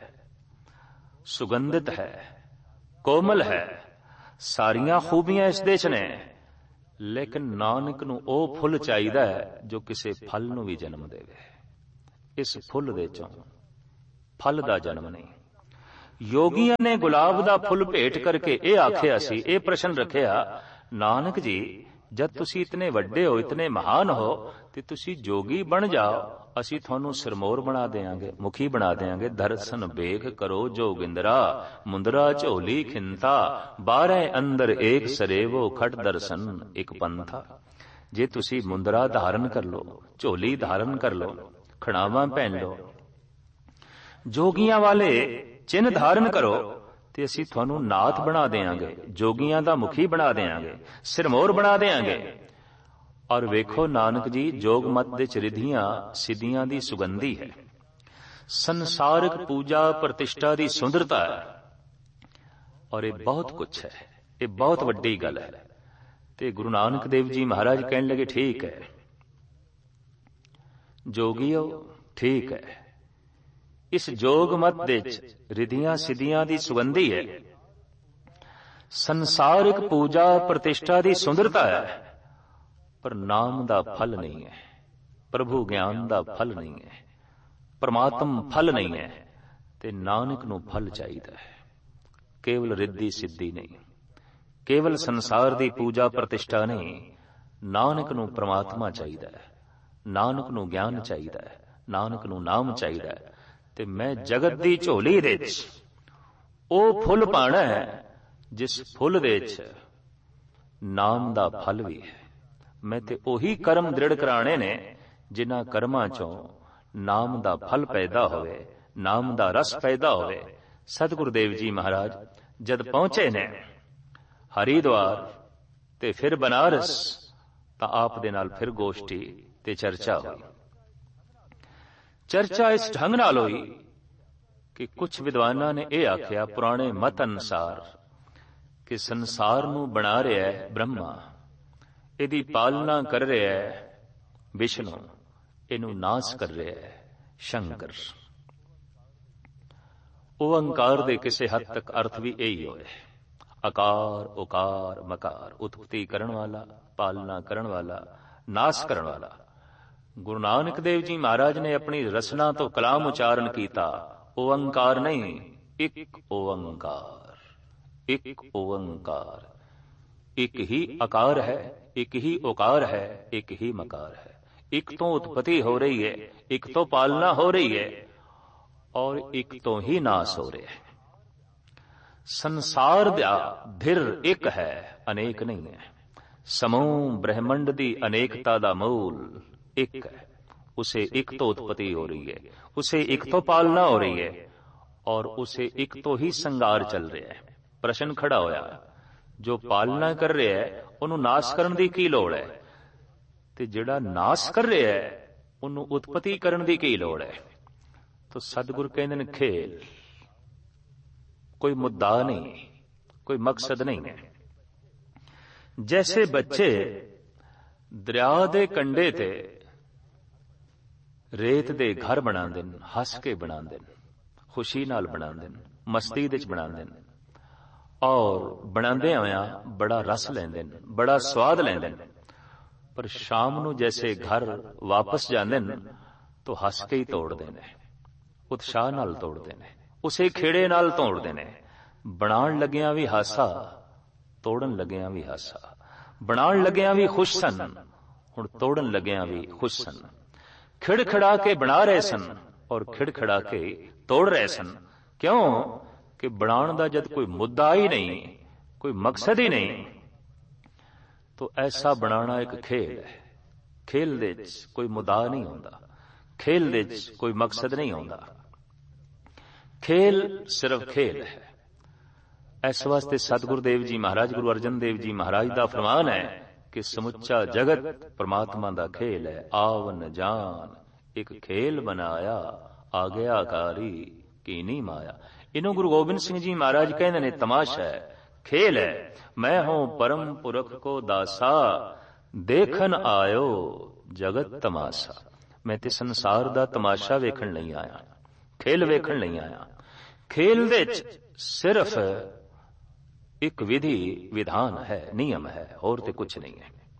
ਸੁਗੰਧਿਤ ਹੈ, ਕੋਮਲ ਹੈ, ਸਾਰੀਆਂ ਖੂਬੀਆਂ ਇਸ ਦੇ ਚ ਨੇ, ਲੇਕਿਨ ਨਾਨਕ ਨੂੰ ਉਹ ਫੁੱਲ ਚਾਹੀਦਾ ਹੈ ਜੋ ਕਿਸੇ ਫਲ ਨੂੰ ਵੀ ਜਨਮ ਦੇਵੇ। ਇਸ ਫੁੱਲ ਦੇ ਚੋਂ ਫਲ ਦਾ ਜਨਮ ਨਹੀਂ। ਯੋਗੀਆਂ ਨੇ ਗੁਲਾਬ ਦਾ ਫੁੱਲ ਭੇਟ ਕਰਕੇ ਇਹ ਆਖਿਆ ਸੀ, ਇਹ ਪ੍ਰਸ਼ਨ ਰੱਖਿਆ, ਨਾਨਕ ਜੀ ਜਦ ਤੁਸੀਂ ਇਤਨੇ ਵੱਡੇ ਹੋ, ਇਤਨੇ ਮਹਾਨ ਹੋ, ਤੇ ਤੁਸੀਂ ਜੋਗੀ ਬਣ ਜਾਓ, ਅਸੀਂ ਤੁਹਾਨੂੰ ਸਿਰਮੌਰ ਬਣਾ ਦੇਾਂਗੇ, ਮੁਖੀ ਬਣਾ ਦੇਾਂਗੇ। ਦਰਸ਼ਨ ਵੇਖ ਕਰੋ ਜੋਗਿੰਦਰਾ, ਮੁੰਦਰਾ ਝੋਲੀ ਖਿੰਤਾ, 12 ਅੰਦਰ ਏਕ ਸਰੇਵੋ, ਖਟ ਦਰਸ਼ਨ ਇੱਕ ਪੰਥਾ। ਜੇ ਤੁਸੀਂ ਮੁੰਦਰਾ ਧਾਰਨ ਕਰ ਲੋ, ਝੋਲੀ ਧਾਰਨ ਕਰ ਲੋ, ਖੜਾਵਾਂ ਪਹਿਨ ਲੋ, ਜੋਗੀਆਂ ਵਾਲੇ ਚਿੰਨ੍ਹ ਧਾਰਨ ਕਰੋ, ਤੇ ਅਸੀਂ ਤੁਹਾਨੂੰ ਨਾਥ ਬਣਾ ਦੇਾਂਗੇ, ਜੋਗੀਆਂ ਦਾ ਮੁਖੀ ਬਣਾ ਦੇਾਂਗੇ, ਸਿਰਮੌਰ ਬਣਾ ਦੇਾਂਗੇ। ਔਰ ਵੇਖੋ ਨਾਨਕ ਜੀ, ਜੋਗ ਮਤ ਦੇ ਚ ਰਿਧੀਆਂ ਸਿੱਧੀਆਂ ਦੀ ਸੁਗੰਧੀ ਹੈ, ਸੰਸਾਰਿਕ ਪੂਜਾ ਪ੍ਰਤਿਸ਼ਠਾ ਦੀ ਸੁੰਦਰਤਾ ਹੈ, ਔਰ ਇਹ ਬਹੁਤ ਕੁਛ ਹੈ, ਇਹ ਬਹੁਤ ਵੱਡੀ ਗੱਲ ਹੈ। ਤੇ ਗੁਰੂ ਨਾਨਕ ਦੇਵ ਜੀ ਮਹਾਰਾਜ ਕਹਿਣ ਲੱਗੇ, ਠੀਕ ਹੈ ਜੋਗੀਓ, ਠੀਕ ਹੈ, ਇਸ ਜੋਗ ਮਤ ਦੇ ਚ ਰਿਧੀਆਂ ਸਿੱਧੀਆਂ ਦੀ ਸੁਗੰਧੀ ਹੈ, ਸੰਸਾਰਿਕ ਪੂਜਾ ਪ੍ਰਤਿਸ਼ਠਾ ਦੀ ਸੁੰਦਰਤਾ ਹੈ, ਪਰ ਨਾਮ ਦਾ ਫਲ ਨਹੀਂ ਹੈ, ਪ੍ਰਭੂ ਗਿਆਨ ਦਾ ਫਲ ਨਹੀਂ ਹੈ, ਪਰਮਾਤਮ ਫਲ ਨਹੀਂ ਹੈ। ਤੇ ਨਾਨਕ ਨੂੰ ਫਲ ਚਾਹੀਦਾ ਹੈ, ਕੇਵਲ ਰਿੱਧੀ ਸਿੱਧੀ ਨਹੀਂ, ਕੇਵਲ ਸੰਸਾਰ ਦੀ ਪੂਜਾ ਪ੍ਰਤਿਸ਼ਠਾ ਨਹੀਂ। ਨਾਨਕ ਨੂੰ ਪਰਮਾਤਮਾ ਚਾਹੀਦਾ ਹੈ, ਨਾਨਕ ਨੂੰ ਗਿਆਨ ਚਾਹੀਦਾ ਹੈ, ਨਾਨਕ ਨੂੰ ਨਾਮ ਚਾਹੀਦਾ ਹੈ। ਤੇ ਮੈਂ ਜਗਤ ਦੀ ਝੋਲੀ ਦੇ ਵਿੱਚ ਉਹ ਫੁੱਲ ਪਾਣਾ ਹੈ ਜਿਸ ਫੁੱਲ ਦੇ ਵਿੱਚ ਨਾਮ ਦਾ ਫਲ ਵੀ ਹੈ। ਮੈਂ ਤੇ ਉਹੀ ਕਰਮ ਦ੍ਰਿੜ ਕਰਾਣੇ ਨੇ ਜਿਨ੍ਹਾਂ ਕਰਮਾਂ ਚੋਂ ਨਾਮ ਦਾ ਫਲ ਪੈਦਾ ਹੋਵੇ, ਨਾਮ ਦਾ ਰਸ ਪੈਦਾ ਹੋਵੇ। ਸਤਿਗੁਰੂ ਦੇਵ ਜੀ ਮਹਾਰਾਜ ਜਦ ਪਹੁੰਚੇ ਨੇ ਹਰਿਦੁਆਰ ਤੇ ਫਿਰ ਬਨਾਰਸ, ਤਾਂ ਆਪ ਦੇ ਨਾਲ ਫਿਰ ਗੋਸ਼ਟੀ ਤੇ ਚਰਚਾ ਹੋਈ। ਚਰਚਾ ਇਸ ਢੰਗ ਨਾਲ ਹੋਈ ਕਿ ਕੁਝ ਵਿਦਵਾਨਾਂ ਨੇ ਇਹ ਆਖਿਆ, ਪੁਰਾਣੇ ਮਤ ਅਨੁਸਾਰ, ਕਿ ਸੰਸਾਰ ਨੂੰ ਬਣਾ ਰਿਹਾ ਹੈ ਬ੍ਰਹਮਾ, ਇਹਦੀ ਪਾਲਣਾ ਕਰ ਰਿਹਾ ਹੈ ਵਿਸ਼ਨੂੰ, ਇਹਨੂੰ ਨਾਸ਼ ਕਰ ਰਿਹਾ ਹੈ ਸ਼ੰਕਰ। ਓਅੰਕਾਰ ਦੇ ਕਿਸੇ ਹੱਦ ਤੱਕ ਅਰਥ ਵੀ ਇਹੀ ਹੋਏ, ਆਕਾਰ ਉਕਾਰ ਮਕਾਰ, ਉਤਪਤੀ ਕਰਨ ਵਾਲਾ, ਪਾਲਣਾ ਕਰਨ ਵਾਲਾ, ਨਾਸ਼ ਕਰਨ ਵਾਲਾ। ਗੁਰੂ ਨਾਨਕ ਦੇਵ ਜੀ ਮਹਾਰਾਜ ਨੇ ਆਪਣੀ ਰਸਨਾ ਤੋਂ ਕਲਾਮ ਉਚਾਰਨ ਕੀਤਾ, ਓਅੰਕਾਰ ਨਹੀਂ, ਇੱਕ ਓਅੰਕਾਰ, ਇੱਕ ਓਅੰਕਾਰ, ਇੱਕ ਹੀ ਆਕਾਰ ਹੈ, ਇੱਕ ਹੀ ਓਕਾਰ ਹੈ, ਇੱਕ ਹੀ ਮਕਾਰ ਹੈ। ਇੱਕ ਤੋਂ ਉਤਪਤੀ ਹੋ ਰਹੀ ਹੈ, ਇੱਕ ਤੋਂ ਪਾਲਣਾ ਹੋ ਰਹੀ ਹੈ, ਔਰ ਇੱਕ ਤੋਂ ਹੀ ਨਾਸ਼ ਹੋ ਰਿਹਾ ਹੈ। ਸੰਸਾਰ ਦਾ ਧਿਰ ਇੱਕ ਹੈ, ਅਨੇਕ ਨਹੀਂ ਹੈ। ਸਮੂਹ ਬ੍ਰਹਿਮੰਡ ਦੀ ਅਨੇਕਤਾ ਦਾ ਮੂਲ ਇੱਕ ਹੈ, ਉਸੇ ਇੱਕ ਤੋਂ ਉਤਪਤੀ ਹੋ ਰਹੀ ਹੈ, ਉਸੇ ਇੱਕ ਤੋਂ ਪਾਲਣਾ ਹੋ ਰਹੀ ਹੈ, ਔਰ ਉਸੇ ਇੱਕ ਤੋਂ ਹੀ ਸੰਘਾਰ ਚੱਲ ਰਿਹਾ ਹੈ। ਪ੍ਰਸ਼ਨ ਖੜਾ ਹੋਇਆ, ਜੋ ਪਾਲਣਾ ਕਰ ਰਿਹਾ ਹੈ ਉਹਨੂੰ ਨਾਸ਼ ਕਰਨ ਦੀ ਕੀ ਲੋੜ ਹੈ, ਤੇ ਜਿਹੜਾ ਨਾਸ਼ ਕਰ ਰਿਹਾ ਹੈ ਉਹਨੂੰ ਉਤਪਤੀ ਕਰਨ ਦੀ ਕੀ ਲੋੜ ਹੈ। ਤਾਂ ਸਤਿਗੁਰ ਕਹਿੰਦੇ ਨੇ, ਖੇਲ, ਕੋਈ ਮੁੱਦਾ ਨਹੀਂ, ਕੋਈ ਮਕਸਦ ਨਹੀਂ ਹੈ। ਜੈਸੇ ਬੱਚੇ ਦਰਿਆ ਦੇ ਕੰਢੇ ਤੇ ਰੇਤ ਦੇ ਘਰ ਬਣਾਉਂਦੇ ਨੇ, ਹੱਸ ਕੇ ਬਣਾਉਂਦੇ ਨੇ, ਖੁਸ਼ੀ ਨਾਲ ਬਣਾਉਂਦੇ ਨੇ, ਮਸਤੀ ਦੇ ਚ ਬਣਾਉਂਦੇ ਨੇ, ਔਰ ਬਣਾਉਂਦੇ ਹੋਇਆਂ ਬੜਾ ਰਸ ਲੈਂਦੇ ਨੇ, ਬੜਾ ਸਵਾਦ ਲੈਂਦੇ ਨੇ। ਪਰ ਸ਼ਾਮ ਨੂੰ ਜੈਸੇ ਘਰ ਵਾਪਸ ਜਾਂਦੇ ਨੇ ਤਾਂ ਹੱਸ ਕੇ ਹੀ ਤੋੜਦੇ ਨੇ, ਉਤਸ਼ਾਹ ਨਾਲ ਤੋੜਦੇ ਨੇ, ਉਸੇ ਖੇੜੇ ਨਾਲ ਤੋੜਦੇ ਨੇ। ਬਣਾਉਣ ਲੱਗਿਆਂ ਵੀ ਹਾਸਾ, ਤੋੜਨ ਲੱਗਿਆਂ ਵੀ ਹਾਸਾ। ਬਣਾਉਣ ਲੱਗਿਆਂ ਵੀ ਖੁਸ਼ ਸਨ, ਹੁਣ ਤੋੜਨ ਲੱਗਿਆਂ ਵੀ ਖੁਸ਼ ਸਨ। ਖਿੜਖਿੜਾ ਕੇ ਬਣਾ ਰਹੇ ਸਨ ਔਰ ਖਿੜਖਿੜਾ ਕੇ ਤੋੜ ਰਹੇ ਸਨ। ਕਿਉਂ? ਕਿ ਬਣਾਉਣ ਦਾ ਜਦ ਕੋਈ ਮੁੱਦਾ ਹੀ ਨਹੀਂ, ਕੋਈ ਮਕਸਦ ਹੀ ਨਹੀਂ, ਤਾਂ ਐਸਾ ਬਣਾਉਣਾ ਇੱਕ ਖੇਲ ਹੈ। ਖੇਲ ਦੇ ਵਿੱਚ ਕੋਈ ਮੁੱਦਾ ਨਹੀਂ ਹੁੰਦਾ, ਖੇਲ ਦੇ ਵਿੱਚ ਕੋਈ ਮਕਸਦ ਨਹੀਂ ਹੁੰਦਾ। ਖੇਲ ਸਿਰਫ ਖੇਲ ਹੈ। ਇਸ ਵਾਸਤੇ ਸਤਿਗੁਰੂ ਦੇਵ ਜੀ ਮਹਾਰਾਜ, ਗੁਰੂ ਅਰਜਨ ਦੇਵ ਜੀ ਮਹਾਰਾਜ ਦਾ ਫਰਮਾਨ ਹੈ ਕਿ ਸਮੁੱਚਾ ਜਗਤ ਪਰਮਾਤਮਾ ਦਾ ਖੇਲ ਹੈ। ਆਵਨ ਜਾਨ ਇੱਕ ਖੇਲ ਬਣਾਇਆ, ਆ ਗਿਆ ਕਾਰੀ ਕੀਨੀ ਮਾਇਆ। ਇਹਨੂੰ ਗੁਰੂ ਗੋਬਿੰਦ ਸਿੰਘ ਜੀ ਮਹਾਰਾਜ ਕਹਿੰਦੇ ਨੇ, ਤਮਾਸ਼ਾ ਹੈ, ਖੇਲ ਹੈ। ਮੈਂ ਹੂੰ ਪਰਮ ਪੁਰਖ ਕੋ ਦਾਸਾ, ਦੇਖਣ ਆਇਓ ਜਗਤ ਤਮਾਸ਼ਾ। ਮੈਂ ਤੇ ਸੰਸਾਰ ਦਾ ਤਮਾਸ਼ਾ ਵੇਖਣ ਨਹੀਂ ਆਇਆ, ਖੇਲ ਵੇਖਣ ਨਹੀਂ ਆਇਆ। ਖੇਲ ਦੇ ਵਿੱਚ ਸਿਰਫ ਇੱਕ ਵਿਧੀ ਵਿਧਾਨ ਹੈ, ਨਿਯਮ ਹੈ, ਹੋਰ ਤੇ ਕੁਛ ਨਹੀਂ ਹੈ।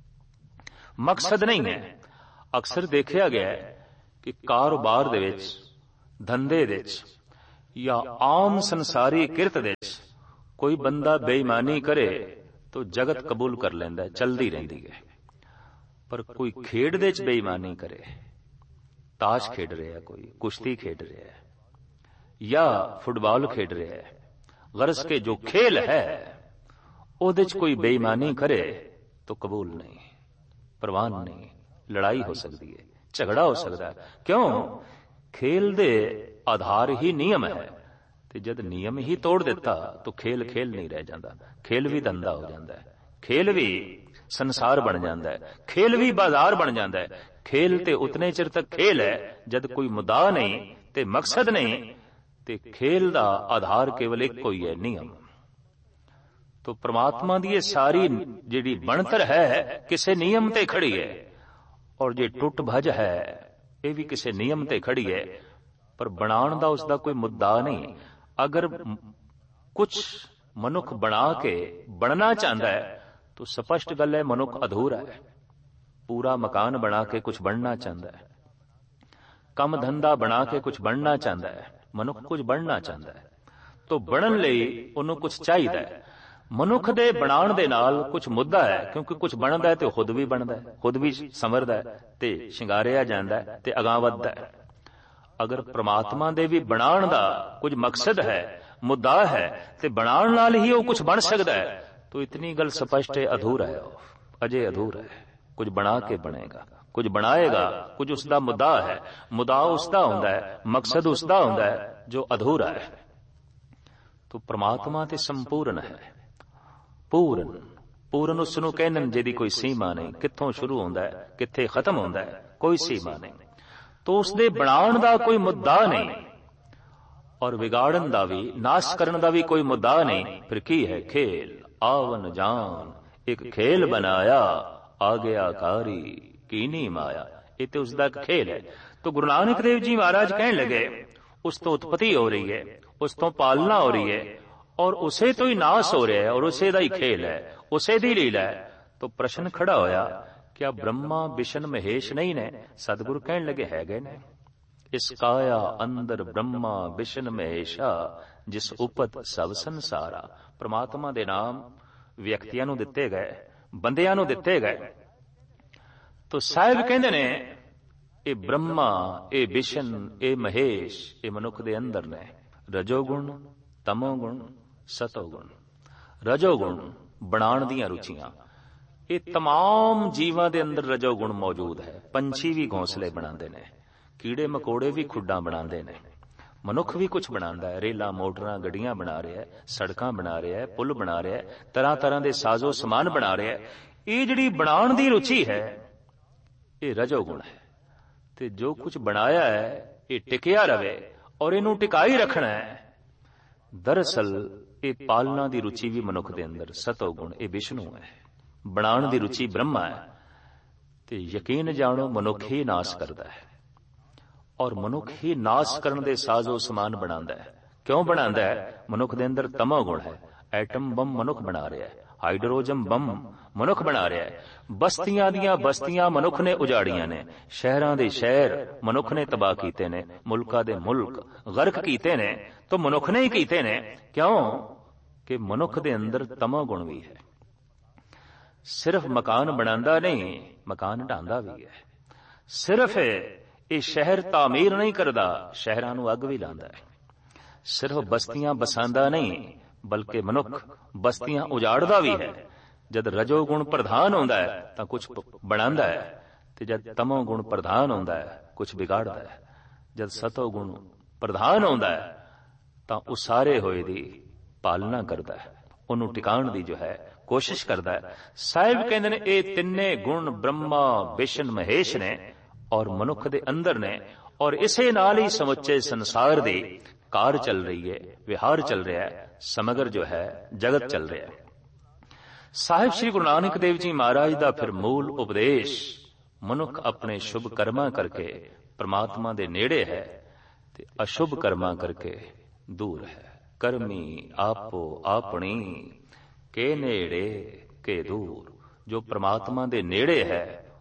ਮਕਸਦ ਨਹੀਂ ਹੈ। ਅਕਸਰ ਦੇਖਿਆ ਗਿਆ ਕਿ ਕਾਰੋਬਾਰ ਦੇ ਵਿੱਚ, ਧੰਦੇ ਦੇ ਵਿੱਚ ਜਾਂ ਆਮ ਸੰਸਾਰੀ ਕਿਰਤ ਦੇ ਵਿੱਚ ਕੋਈ ਬੰਦਾ ਬੇਈਮਾਨੀ ਕਰੇ ਤਾਂ ਜਗਤ ਕਬੂਲ ਕਰ ਲੈਂਦਾ, ਚਲਦੀ ਰਹਿੰਦੀ ਹੈ। ਪਰ ਕੋਈ ਖੇਡ ਦੇ ਵਿੱਚ ਬੇਈਮਾਨੀ ਕਰੇ, ਤਾਸ਼ ਖੇਡ ਰਿਹਾ, ਕੋਈ ਕੁਸ਼ਤੀ ਖੇਡ ਰਿਹਾ ਹੈ ਜਾਂ ਫੁੱਟਬਾਲ ਖੇਡ ਰਿਹਾ ਹੈ, ਗਰਜ਼ ਕੇ ਜੋ ਖੇਲ ਹੈ ਉਹਦੇ ਚ ਕੋਈ ਬੇਈਮਾਨੀ ਕਰੇ ਤਾਂ ਕਬੂਲ ਨਹੀਂ, ਪ੍ਰਵਾਨ ਨਹੀਂ, ਲੜਾਈ ਹੋ ਸਕਦੀ ਹੈ, ਝਗੜਾ ਹੋ ਸਕਦਾ ਹੈ। ਕਿਉਂ? ਖੇਲ ਦੇ ਆਧਾਰ ਹੀ ਨਿਯਮ ਹੈ, ਤੇ ਜਦ ਨਿਯਮ ਹੀ ਤੋੜ ਦਿੱਤਾ ਤਾਂ ਖੇਲ ਖੇਲ ਨਹੀਂ ਰਹਿ ਜਾਂਦਾ, ਖੇਲ ਵੀ ਧੰਦਾ ਹੋ ਜਾਂਦਾ ਹੈ, ਖੇਲ ਵੀ ਸੰਸਾਰ ਬਣ ਜਾਂਦਾ ਹੈ, ਖੇਲ ਵੀ ਬਾਜ਼ਾਰ ਬਣ ਜਾਂਦਾ ਹੈ। ਖੇਲ ਤੇ ਉਤਨੇ ਚਿਰ ਤੱਕ ਖੇਲ ਹੈ ਜਦ ਕੋਈ ਮੁੱਦਾ ਨਹੀਂ ਤੇ ਮਕਸਦ ਨਹੀਂ, ਤੇ ਖੇਲ ਦਾ ਆਧਾਰ ਕੇਵਲ ਇੱਕੋ ਹੀ ਹੈ, ਨਿਯਮ। ਤੋ ਪ੍ਰਮਾਤਮਾ ਦੀ ਇਹ ਸਾਰੀ ਜਿਹੜੀ ਬਣਤਰ ਹੈ ਕਿਸੇ ਨਿਯਮ ਤੇ ਖੜੀ ਹੈ, ਔਰ ਜੇ ਟੁੱਟ ਭੱਜ ਹੈ ਇਹ ਵੀ ਕਿਸੇ ਨਿਯਮ ਤੇ ਖੜੀ ਹੈ, ਪਰ ਬਣਾਉਣ ਦਾ ਉਸਦਾ ਕੋਈ ਮੁੱਦਾ ਨਹੀਂ। ਅਗਰ ਕੁਝ ਮਨੁੱਖ ਬਣਾ ਕੇ ਬਣਨਾ ਚਾਹੁੰਦਾ ਹੈ ਤਾਂ ਸਪਸ਼ਟ ਗੱਲ ਹੈ ਮਨੁੱਖ ਅਧੂਰਾ ਹੈ। ਪੂਰਾ ਮਕਾਨ ਬਣਾ ਕੇ ਕੁਝ ਬਣਨਾ ਚਾਹੁੰਦਾ ਹੈ, ਕੰਮ ਧੰਦਾ ਬਣਾ ਕੇ ਕੁਝ ਬਣਨਾ ਚਾਹੁੰਦਾ ਹੈ, ਮਨੁੱਖ ਕੁਝ ਬਣਨਾ ਚਾਹੁੰਦਾ ਹੈ, ਤਾਂ ਬਣਨ ਲਈ ਉਹਨੂੰ ਕੁਝ ਚਾਹੀਦਾ ਹੈ। ਮਨੁੱਖ ਦੇ ਬਣਾਉਣ ਦੇ ਨਾਲ ਕੁਝ ਮੁੱਦਾ ਹੈ, ਕਿਉਂਕਿ ਕੁਝ ਬਣਦਾ ਹੈ ਤੇ ਖੁਦ ਵੀ ਬਣਦਾ ਹੈ, ਖੁਦ ਵੀ ਸੰਵਰਦਾ ਹੈ ਤੇ ਸ਼ਿੰਗਾਰਿਆ ਜਾਂਦਾ ਹੈ ਤੇ ਅਗਾਂਹ ਵੱਧਦਾ ਹੈ। ਅਗਰ ਪ੍ਰਮਾਤਮਾ ਦੇ ਵੀ ਬਣਾਉਣ ਦਾ ਕੁਝ ਮਕਸਦ ਹੈ, ਮੁੱਦਾ ਹੈ, ਤੇ ਬਣਾਉਣ ਨਾਲ ਹੀ ਉਹ ਕੁਝ ਬਣ ਸਕਦਾ ਹੈ, ਤਾਂ ਇਤਨੀ ਗੱਲ ਸਪਸ਼ਟ ਹੈ ਅਧੂਰਾ ਹੈ, ਅਜੇ ਅਧੂਰਾ ਹੈ। ਕੁਝ ਬਣਾ ਕੇ ਬਣੇਗਾ, ਕੁਝ ਬਣਾਏਗਾ, ਕੁਝ ਉਸਦਾ ਮੁੱਦਾ ਹੈ, ਮੁੱਦਾ ਉਸਦਾ ਹੁੰਦਾ ਹੈ, ਮਕਸਦ ਉਸਦਾ ਹੁੰਦਾ ਹੈ ਜੋ ਅਧੂਰਾ ਹੈ। ਤਾਂ ਪ੍ਰਮਾਤਮਾ ਤੇ ਸੰਪੂਰਨ ਹੈ, ਪੂਰਨ। ਪੂਰਨ ਉਸ ਨੂੰ ਕਹਿੰਦੇ ਜਿਹਦੀ ਕੋਈ ਸੀਮਾ ਨਹੀਂ, ਕਿੱਥੋਂ ਸ਼ੁਰੂ ਹੁੰਦਾ ਹੈ ਕਿੱਥੇ ਖਤਮ ਹੁੰਦਾ ਹੈ, ਕੋਈ ਸੀਮਾ ਨਹੀਂ। ਤਾਂ ਉਸਦੇ ਬਣਾਉਣ ਦਾ ਕੋਈ ਮੁੱਦਾ ਨਹੀਂ, ਔਰ ਵਿਗਾੜਨ ਦਾ ਵੀ, ਨਾਸ਼ ਕਰਨ ਦਾ ਵੀ ਕੋਈ ਮੁੱਦਾ ਨਹੀਂ। ਫਿਰ ਕੀ ਹੈ? ਖੇਲ ਆਵਨ ਜਾਨ ਇੱਕ ਖੇਲ ਬਣਾਇਆ, ਆ ਗਿਆ ਕਾਰੀ ਕੀਨੀ ਮਾਇਆ। ਇਹ ਤੇ ਉਸਦਾ ਇੱਕ ਖੇਲ ਹੈ। ਤਾਂ ਗੁਰੂ ਨਾਨਕ ਦੇਵ ਜੀ ਮਹਾਰਾਜ ਕਹਿਣ ਲੱਗੇ ਉਸ ਤੋਂ ਉਤਪਤੀ ਹੋ ਰਹੀ ਹੈ, ਉਸ ਤੋਂ ਪਾਲਣਾ ਹੋ ਰਹੀ ਹੈ, ਔਰ ਉਸੇ ਤੋਂ ਹੀ ਨਾਸ ਹੋ ਰਿਹਾ ਹੈ, ਔਰ ਉਸੇ ਦਾ ਹੀ ਖੇਲ ਹੈ, ਉਸੇ ਦੀ ਲੀਲਾ ਹੈ। ਤਾਂ ਪ੍ਰਸ਼ਨ ਖੜਾ ਹੋਇਆ, ਕਿਆ ਬ੍ਰਹਮਾ ਵਿਸ਼ਨ ਮਹੇਸ਼ ਨਹੀਂ ਨੇ? ਸਤਿਗੁਰੂ ਕਹਿਣ ਲੱਗੇ ਹੈਗੇ ਨੇ। ਇਸ ਕਾਇਆ ਅੰਦਰ ਬ੍ਰਹਮਾ ਵਿਸ਼ਨ ਮਹੇਸ਼ਾ, ਜਿਸ ਉਪਤ ਸਭ ਸੰਸਾਰਾ। ਪ੍ਰਮਾਤਮਾ ਦੇ ਨਾਮ ਵਿਅਕਤੀਆਂ ਨੂੰ ਦਿੱਤੇ ਗਏ, ਬੰਦਿਆਂ ਨੂੰ ਦਿੱਤੇ ਗਏ। ਤਾਂ ਸਾਹਿਬ ਕਹਿੰਦੇ ਨੇ ਇਹ ਬ੍ਰਹਮਾ, ਇਹ ਵਿਸ਼ਨ, ਇਹ ਮਹੇਸ਼, ਇਹ ਮਨੁੱਖ ਦੇ ਅੰਦਰ ਨੇ। ਰਜੋਗੁਣ, ਤਮੋਗੁਣ, ਸਤੋਗੁਣ। ਰਜੋਗੁਣ ਬਣਾਉਣ ਦੀਆਂ ਰੁਚੀਆਂ, ਇਹ तमाम ਜੀਵਾਂ ਦੇ ਅੰਦਰ ਰਜੋਗੁਣ ਮੌਜੂਦ ਹੈ। ਪੰਛੀ ਵੀ ਘੋਂਸਲੇ ਬਣਾਉਂਦੇ ਨੇ, ਕੀੜੇ ਮਕੌੜੇ ਵੀ ਖੁੱਡਾਂ ਬਣਾਉਂਦੇ ਨੇ, ਮਨੁੱਖ ਵੀ ਕੁਝ ਬਣਾਉਂਦਾ ਹੈ, ਰੇਲਾਂ ਮੋਟਰਾਂ ਗੱਡੀਆਂ ਬਣਾ ਰਿਹਾ ਹੈ, ਸੜਕਾਂ ਬਣਾ ਰਿਹਾ ਹੈ, ਪੁਲ ਬਣਾ ਰਿਹਾ ਹੈ, ਤਰ੍ਹਾਂ ਤਰ੍ਹਾਂ ਦੇ ਸਾਜ਼ੋ ਸਮਾਨ ਬਣਾ ਰਿਹਾ ਹੈ। ਇਹ ਜਿਹੜੀ ਬਣਾਉਣ ਦੀ ਰੁਚੀ ਹੈ ਇਹ ਰਜੋਗੁਣ ਹੈ। ਤੇ ਜੋ ਕੁਝ ਬਣਾਇਆ ਹੈ ਇਹ ਟਿਕਿਆ ਰਵੇ ਔਰ ਇਹਨੂੰ ਟਿਕਾਈ ਰੱਖਣਾ ਹੈ। ਦਰਅਸਲ ਇਹ ਪਾਲਣਾ ਦੀ ਰੁਚੀ ਵੀ ਮਨੁੱਖ ਦੇ ਅੰਦਰ ਸਤੋਗੁਣ, ਇਹ ਵਿਸ਼ਨੂੰ ਹੈ। ਬਣਾਉਣ ਦੀ ਰੁਚੀ ਬ੍ਰਹਮਾ ਹੈ। ਤੇ ਯਕੀਨ ਜਾਣੋ ਮਨੁੱਖ ਹੀ ਨਾਸ ਕਰਦਾ ਹੈ, ਔਰ ਮਨੁੱਖ ਹੀ ਨਾਸ ਕਰਨ ਦੇ ਸਾਜ਼ੋ ਸਮਾਨ ਬਣਾਉਂਦਾ ਹੈ। ਕਿਉਂ ਬਣਾਉਂਦਾ ਹੈ? ਮਨੁੱਖ ਦੇ ਅੰਦਰ ਤਮੋਗੁਣ ਹੈ। ਐਟਮ ਬੰਮ ਮਨੁੱਖ ਬਣਾ ਰਿਹਾ ਹੈ, ਹਾਈਡਰੋਜਨ ਬੰਮ ਮਨੁੱਖ ਬਣਾ ਰਿਹਾ ਹੈ, ਬਸਤੀਆਂ ਦੀਆਂ ਬਸਤੀਆਂ ਮਨੁੱਖ ਨੇ ਉਜਾੜੀਆਂ ਨੇ, ਸ਼ਹਿਰਾਂ ਦੇ ਸ਼ਹਿਰ ਮਨੁੱਖ ਨੇ ਤਬਾਹ ਕੀਤੇ ਨੇ, ਮੁਲਕਾਂ ਦੇ ਮੁਲਕ ਗਰਕ ਕੀਤੇ ਨੇ, ਤਾਂ ਮਨੁੱਖ ਨੇ ਹੀ ਕੀਤੇ ਨੇ। ਕਿਉਂ? ਕਿ ਮਨੁੱਖ ਦੇ ਅੰਦਰ ਤਮੋਗੁਣ ਵੀ ਹੈ। ਸਿਰਫ ਮਕਾਨ ਬਣਾਉਂਦਾ ਨਹੀਂ, ਮਕਾਨ ਢਾਂਦਾ ਵੀ ਹੈ। ਸਿਰਫ ਇਹ ਸ਼ਹਿਰ ਤਾਮੀਰ ਨਹੀਂ ਕਰਦਾ, ਸ਼ਹਿਰਾਂ ਨੂੰ ਅੱਗ ਵੀ ਲਾਉਂਦਾ ਹੈ। ਸਿਰਫ ਬਸਤੀਆਂ ਬਸਾਉਂਦਾ ਨਹੀਂ, ਬਲਕਿ ਮਨੁੱਖ ਬਸਤੀਆਂ ਉਜਾੜਦਾ ਵੀ ਹੈ। ਜਦ ਰਜੋਗੁਣ ਪ੍ਰਧਾਨ ਹੁੰਦਾ ਹੈ ਤਾਂ ਕੁਝ ਬਣਾਉਂਦਾ ਹੈ, ਤੇ ਜਦ ਤਮੋਗੁਣ ਪ੍ਰਧਾਨ ਹੁੰਦਾ ਹੈ ਕੁਝ ਵਿਗਾੜਦਾ ਹੈ। ਜਦ ਸਤੋਗੁਣ ਪ੍ਰਧਾਨ ਹੁੰਦਾ ਹੈ ਤਾਂ ਉਸਾਰੇ ਹੋਏ ਦੀ ਪਾਲਣਾ ਕਰਦਾ ਹੈ, ਉਹਨੂੰ ਟਿਕਾਉਣ ਦੀ ਜੋ ਹੈ ਕੋਸ਼ਿਸ਼ ਕਰਦਾ ਹੈ। ਸਾਹਿਬ ਕਹਿੰਦੇ ਨੇ ਇਹ ਤਿੰਨੇ ਗੁਣ ਬ੍ਰਹਮਾ ਵਿਸ਼ਨ ਮਹੇਸ਼ ਨੇ ਔਰ ਮਨੁੱਖ ਦੇ ਅੰਦਰ ਨੇ, ਔਰ ਇਸੇ ਨਾਲ ਹੀ ਸਮੁੱਚੇ ਸੰਸਾਰ ਦੀ ਕਾਰ ਚੱਲ ਰਹੀ ਹੈ, ਵਿਹਾਰ ਚੱਲ ਰਿਹਾ ਹੈ, ਸਮਗਰ ਜੋ ਹੈ ਜਗਤ ਚੱਲ ਰਿਹਾ ਹੈ। ਸਾਹਿਬ ਸ੍ਰੀ ਗੁਰੂ ਨਾਨਕ ਦੇਵ ਜੀ ਮਹਾਰਾਜ ਦਾ ਫਿਰ ਮੂਲ ਉਪਦੇਸ਼, ਮਨੁੱਖ ਆਪਣੇ ਸ਼ੁਭ ਕਰਮਾਂ ਕਰਕੇ ਪ੍ਰਮਾਤਮਾ ਦੇ ਨੇੜੇ ਹੈ ਤੇ ਅਸ਼ੁਭ ਕਰਮਾਂ ਕਰਕੇ ਦੂਰ ਹੈ। ਕਰਮੀ ਆਪੋ ਆਪਣੀ ਕੇ ਨੇੜੇ ਕੇ ਦੂਰ। ਜੋ ਪ੍ਰਮਾਤਮਾ ਦੇ ਨੇੜੇ ਹੈ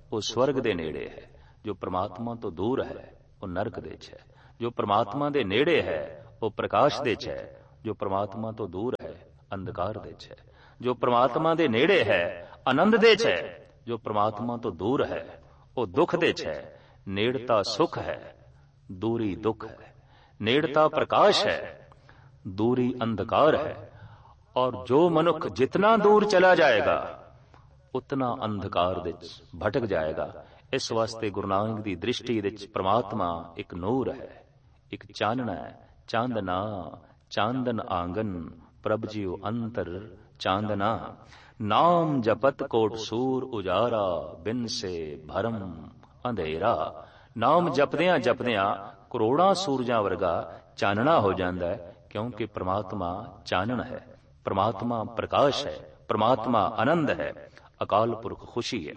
ਉਹ ਸਵਰਗ ਦੇ ਨੇੜੇ ਹੈ। ਜੋ ਪ੍ਰਮਾਤਮਾ ਤੋਂ ਦੂਰ ਹੈ ਉਹ ਨਰਕ ਦੇ 'ਚ ਹੈ। ਜੋ ਪ੍ਰਮਾਤਮਾ ਦੇ ਨੇੜੇ ਹੈ ਉਹ ਪ੍ਰਕਾਸ਼ ਦੇ 'ਚ ਹੈ। ਜੋ ਪ੍ਰਮਾਤਮਾ ਤੋਂ ਦੂਰ ਹੈ ਅੰਧਕਾਰ ਦੇ 'ਚ ਹੈ। ਜੋ ਪ੍ਰਮਾਤਮਾ ਦੇ ਨੇੜੇ ਹੈ ਆਨੰਦ ਦੇ 'ਚ ਹੈ। ਜੋ ਪ੍ਰਮਾਤਮਾ ਤੋਂ ਦੂਰ ਹੈ ਉਹ ਦੁੱਖ ਦੇ 'ਚ ਹੈ। ਨੇੜਤਾ ਸੁਖ ਹੈ, ਦੂਰੀ ਦੁੱਖ ਹੈ। ਨੇੜਤਾ ਪ੍ਰਕਾਸ਼ ਹੈ, ਦੂਰੀ ਅੰਧਕਾਰ ਹੈ। ਔਰ ਜੋ ਮਨੁੱਖ ਜਿਤਨਾ ਦੂਰ ਚਲਾ ਜਾਏਗਾ ਉਤਨਾ ਅੰਧਕਾਰ ਵਿੱਚ ਭਟਕ ਜਾਏਗਾ। ਇਸ ਵਾਸਤੇ ਗੁਰੂ ਨਾਨਕ ਦੀ ਦ੍ਰਿਸ਼ਟੀ ਵਿੱਚ ਪ੍ਰਮਾਤਮਾ ਇੱਕ ਨੂਰ ਹੈ, ਇੱਕ ਚਾਨਣਾ ਹੈ। ਚਾਂਦਨਾ ਚਾਂਦਨ ਆਂਗਨ ਪ੍ਰਭ ਜੀਉ ਅੰਤਰ ਚਾਂਦਨਾ। ਨਾਮ ਜਪਤ ਕੋਟ ਸੂਰ ਉਜਾਰਾ ਬਿਨ ਸੇ ਭਰਮ ਅੰਧੇਰਾ। ਨਾਮ ਜਪਦਿਆਂ ਜਪਦਿਆਂ ਕਰੋੜਾਂ ਸੂਰਜਾਂ ਵਰਗਾ ਚਾਨਣਾ ਹੋ ਜਾਂਦਾ ਹੈ, ਕਿਉਂਕਿ ਪ੍ਰਮਾਤਮਾ ਚਾਨਣ ਹੈ, ਪ੍ਰਮਾਤਮਾ ਪ੍ਰਕਾਸ਼ ਹੈ, ਪ੍ਰਮਾਤਮਾ ਆਨੰਦ ਹੈ, ਅਕਾਲ ਪੁਰਖ ਖੁਸ਼ੀ ਹੈ।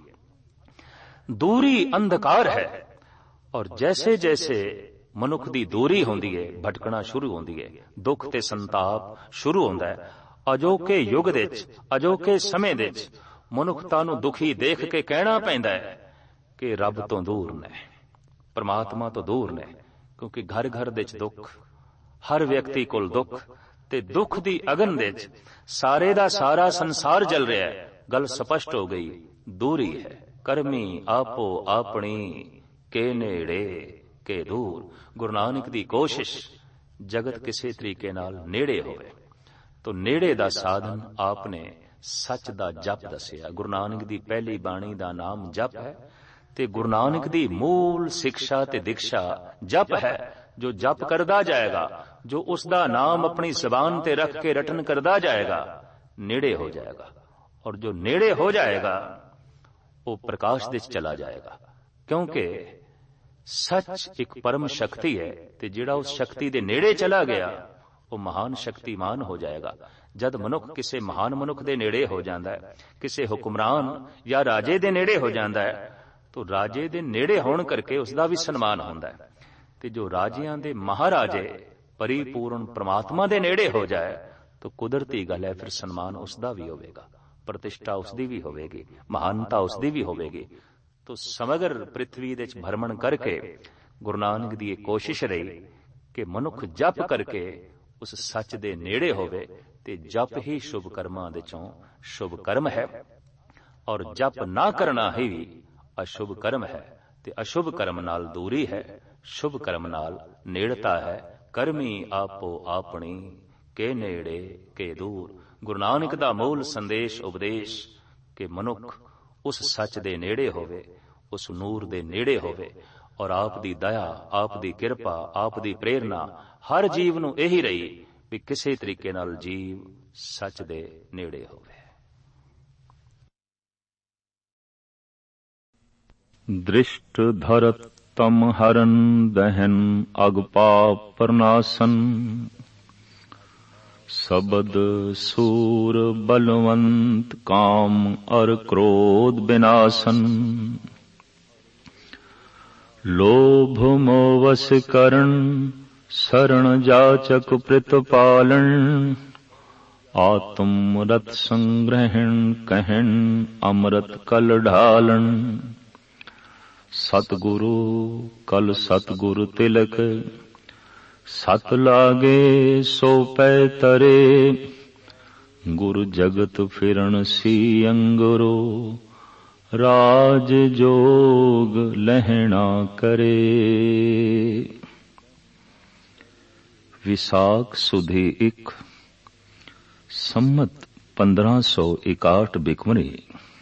ਦੂਰੀ ਅੰਧਕਾਰ ਹੈ। ਔਰ ਜੈਸੇ ਜੈਸੇ ਮਨੁੱਖ ਦੀ ਦੂਰੀ ਹੁੰਦੀ ਹੈ ਭਟਕਣਾ ਸ਼ੁਰੂ ਹੁੰਦੀ ਹੈ, ਦੁੱਖ ਤੇ ਸੰਤਾਪ ਸ਼ੁਰੂ ਹੁੰਦਾ ਹੈ। ਅਜੋਕੇ ਯੁੱਗ ਦੇ ਵਿੱਚ, ਅਜੋਕੇ ਸਮੇਂ ਦੇ ਵਿੱਚ ਮਨੁੱਖਤਾ ਨੂੰ ਦੁਖੀ ਦੇਖ ਕੇ ਕਹਿਣਾ ਪੈਂਦਾ ਹੈ ਕਿ ਰੱਬ ਤੋਂ ਦੂਰ ਨੇ, ਪ੍ਰਮਾਤਮਾ ਤੋਂ ਦੂਰ ਨੇ। ਕਿਉਂਕਿ ਘਰ ਘਰ ਦੇ ਵਿੱਚ ਦੁੱਖ, ਹਰ ਵਿਅਕਤੀ ਕੋਲ ਦੁੱਖ, ਤੇ ਦੁੱਖ ਦੀ ਅਗਨ ਦੇ ਵਿੱਚ ਸਾਰੇ ਦਾ ਸਾਰਾ ਸੰਸਾਰ ਜਲ ਰਿਹਾ ਹੈ। ਗੱਲ ਸਪਸ਼ਟ ਹੋ ਗਈ, ਦੂਰੀ ਹੈ। ਕਰਮੀ ਆਪੋ ਆਪਣੀ ਕੇ ਨੇੜੇ ਕੇ ਦੂਰ। ਗੁਰੂ ਨਾਨਕ ਦੀ ਕੋਸ਼ਿਸ਼ ਜਗਤ ਕਿਸੇ ਤਰੀਕੇ ਨਾਲ ਨੇੜੇ ਹੋਵੇ। ਤੋ ਨੇੜੇ ਦਾ ਸਾਧਨ ਆਪਨੇ ਸੱਚ ਦਾ ਜਪ ਦੱਸਿਆ। ਗੁਰੂ ਨਾਨਕ ਦੀ ਪਹਿਲੀ ਬਾਣੀ ਦਾ ਨਾਮ ਜਪ ਹੈ, ਤੇ ਗੁਰੂ ਨਾਨਕ ਦੀ ਮੂਲ ਸਿੱਖਿਆ ਤੇ ਦੀਕਸ਼ਾ ਜਪ ਹੈ। ਜੋ ਜਪ ਕਰਦਾ ਜਾਏਗਾ, ਜੋ ਉਸ ਦਾ ਨਾਮ ਆਪਣੀ ਜ਼ਬਾਨ ਤੇ ਰੱਖ ਕੇ ਰਟਨ ਕਰਦਾ ਜਾਏਗਾ, ਨੇੜੇ ਹੋ ਜਾਏਗਾ। ਔਰ ਜੋ ਨੇੜੇ ਹੋ ਜਾਏਗਾ ਉਹ ਪ੍ਰਕਾਸ਼ ਦੇ ਵਿੱਚ ਚਲਾ ਜਾਏਗਾ। ਕਿਉਂਕਿ ਸੱਚ ਇੱਕ ਪਰਮ ਸ਼ਕਤੀ ਹੈ, ਤੇ ਜਿਹੜਾ ਉਸ ਸ਼ਕਤੀ ਦੇ ਨੇੜੇ ਚਲਾ ਗਿਆ ਉਹ ਮਹਾਨ ਸ਼ਕਤੀਮਾਨ ਹੋ ਜਾਏਗਾ। ਜਦ ਮਨੁੱਖ ਕਿਸੇ ਮਹਾਨ ਮਨੁੱਖ ਦੇ ਨੇੜੇ ਹੋ ਜਾਂਦਾ ਹੈ, ਕਿਸੇ ਹੁਕਮਰਾਨ ਜਾਂ ਰਾਜੇ ਦੇ ਨੇੜੇ ਹੋ ਜਾਂਦਾ ਹੈ, ਤਾਂ ਰਾਜੇ ਦੇ ਨੇੜੇ ਹੋਣ ਕਰਕੇ ਉਸ ਦਾ ਵੀ ਸਨਮਾਨ ਹੁੰਦਾ ਹੈ। ਤੇ ਜੋ ਰਾਜਿਆਂ ਦੇ ਮਹਾਰਾਜੇ ਪਰਿਪੂਰਨ ਪ੍ਰਮਾਤਮਾ ਦੇ ਨੇੜੇ ਹੋ ਜਾਏ ਤਾਂ ਕੁਦਰਤੀ ਗੱਲ ਹੈ, ਫਿਰ ਸਨਮਾਨ ਉਸ ਦਾ ਵੀ ਹੋਵੇਗਾ, ਪ੍ਰਤਿਸ਼ਠਾ ਉਸ ਦੀ ਵੀ ਹੋਵੇਗੀ, ਮਹਾਨਤਾ ਉਸ ਦੀ ਵੀ ਹੋਵੇਗੀ। ਤੋ ਸਮਗਰ ਪ੍ਰਿਥਵੀ ਦੇ ਵਿੱਚ ਭਰਮਣ ਕਰਕੇ ਗੁਰੂ ਨਾਨਕ ਦੀ ਇਹ ਕੋਸ਼ਿਸ਼ ਰਹੀ ਕਿ ਮਨੁੱਖ ਜਪ ਕਰਕੇ ਉਸ ਸੱਚ ਦੇ ਨੇੜੇ ਹੋਵੇ। ਤੇ ਜਪ ਹੀ ਸ਼ੁਭ ਕਰਮਾਂ ਦੇ ਚੋਂ ਸ਼ੁਭ ਕਰਮ ਹੈ, ਔਰ ਜਪ ਨਾ ਕਰਨਾ ਹੀ ਅਸ਼ੁਭ ਕਰਮ ਹੈ। ਤੇ ਅਸ਼ੁਭ ਕਰਮ ਨਾਲ ਦੂਰੀ ਹੈ, ਸ਼ੁਭ ਕਰਮ ਨਾਲ ਨੇੜਤਾ ਹੈ। ਕਰਮੀ ਆਪੋ ਆਪਣੀ ਕੇ ਨੇੜੇ ਕੇ ਦੂਰ। ਗੁਰੂ ਨਾਨਕ ਦਾ ਮੂਲ ਸੰਦੇਸ਼ ਉਪਦੇਸ਼ ਕਿ ਮਨੁੱਖ ਉਸ ਸੱਚ ਦੇ ਨੇੜੇ ਹੋਵੇ, ਉਸ ਨੂਰ ਦੇ ਨੇੜੇ ਹੋਵੇ। ਔਰ ਆਪ ਦੀ ਦਇਆ, ਆਪ ਦੀ ਕਿਰਪਾ, ਆਪ ਦੀ ਪ੍ਰੇਰਨਾ ਹਰ ਜੀਵ ਨੂੰ ਇਹੀ ਰਹੀ ਵੀ ਕਿਸੇ ਤਰੀਕੇ ਨਾਲ ਜੀਵ ਸੱਚ ਦੇ ਨੇੜੇ ਹੋਵੇ।
ਦ੍ਰਿਸ਼ਟ ਧਰਤ ਤਮ ਹਰਨ ਦਹਨ ਅਗ ਪਾਪ ਪ੍ਰਨਾਸਨ। ਸ਼ਬਦ ਸੂਰ ਬਲਵੰਤ ਕਾਮ ਅਰ ਕ੍ਰੋਧ ਬਿਨਾਸਨ। ਲੋਭ ਮੋਹ ਵਸ ਕਰਨ ਸਰਣ ਜਾਚਕ ਪ੍ਰਿਤਪਾਲਨ। ਆਤਮ ਰਤ ਸੰਗ੍ਰਹਿਣ ਕਹਿਣ ਅੰਮ੍ਰਿਤ ਕਲ ਢਾਲਣ। ਸਤਿਗੁਰੂ ਕਲ ਸਤਿਗੁਰ ਤਿਲਕ ਸਤ ਲਾਗੇ ਸੋ ਪੈ ਤਰੇ। ਗੁਰ ਜਗਤ ਫਿਰਨ ਸੀ ਅੰਗਰੋ ਰਾਜ ਜੋਗ ਲਹਿਣਾ ਕਰੇ। ਵਿਸਾਖ ਸੁਦੀ 1 ਸੰਮਤ 1561 ਬਿਕਮਰੀ।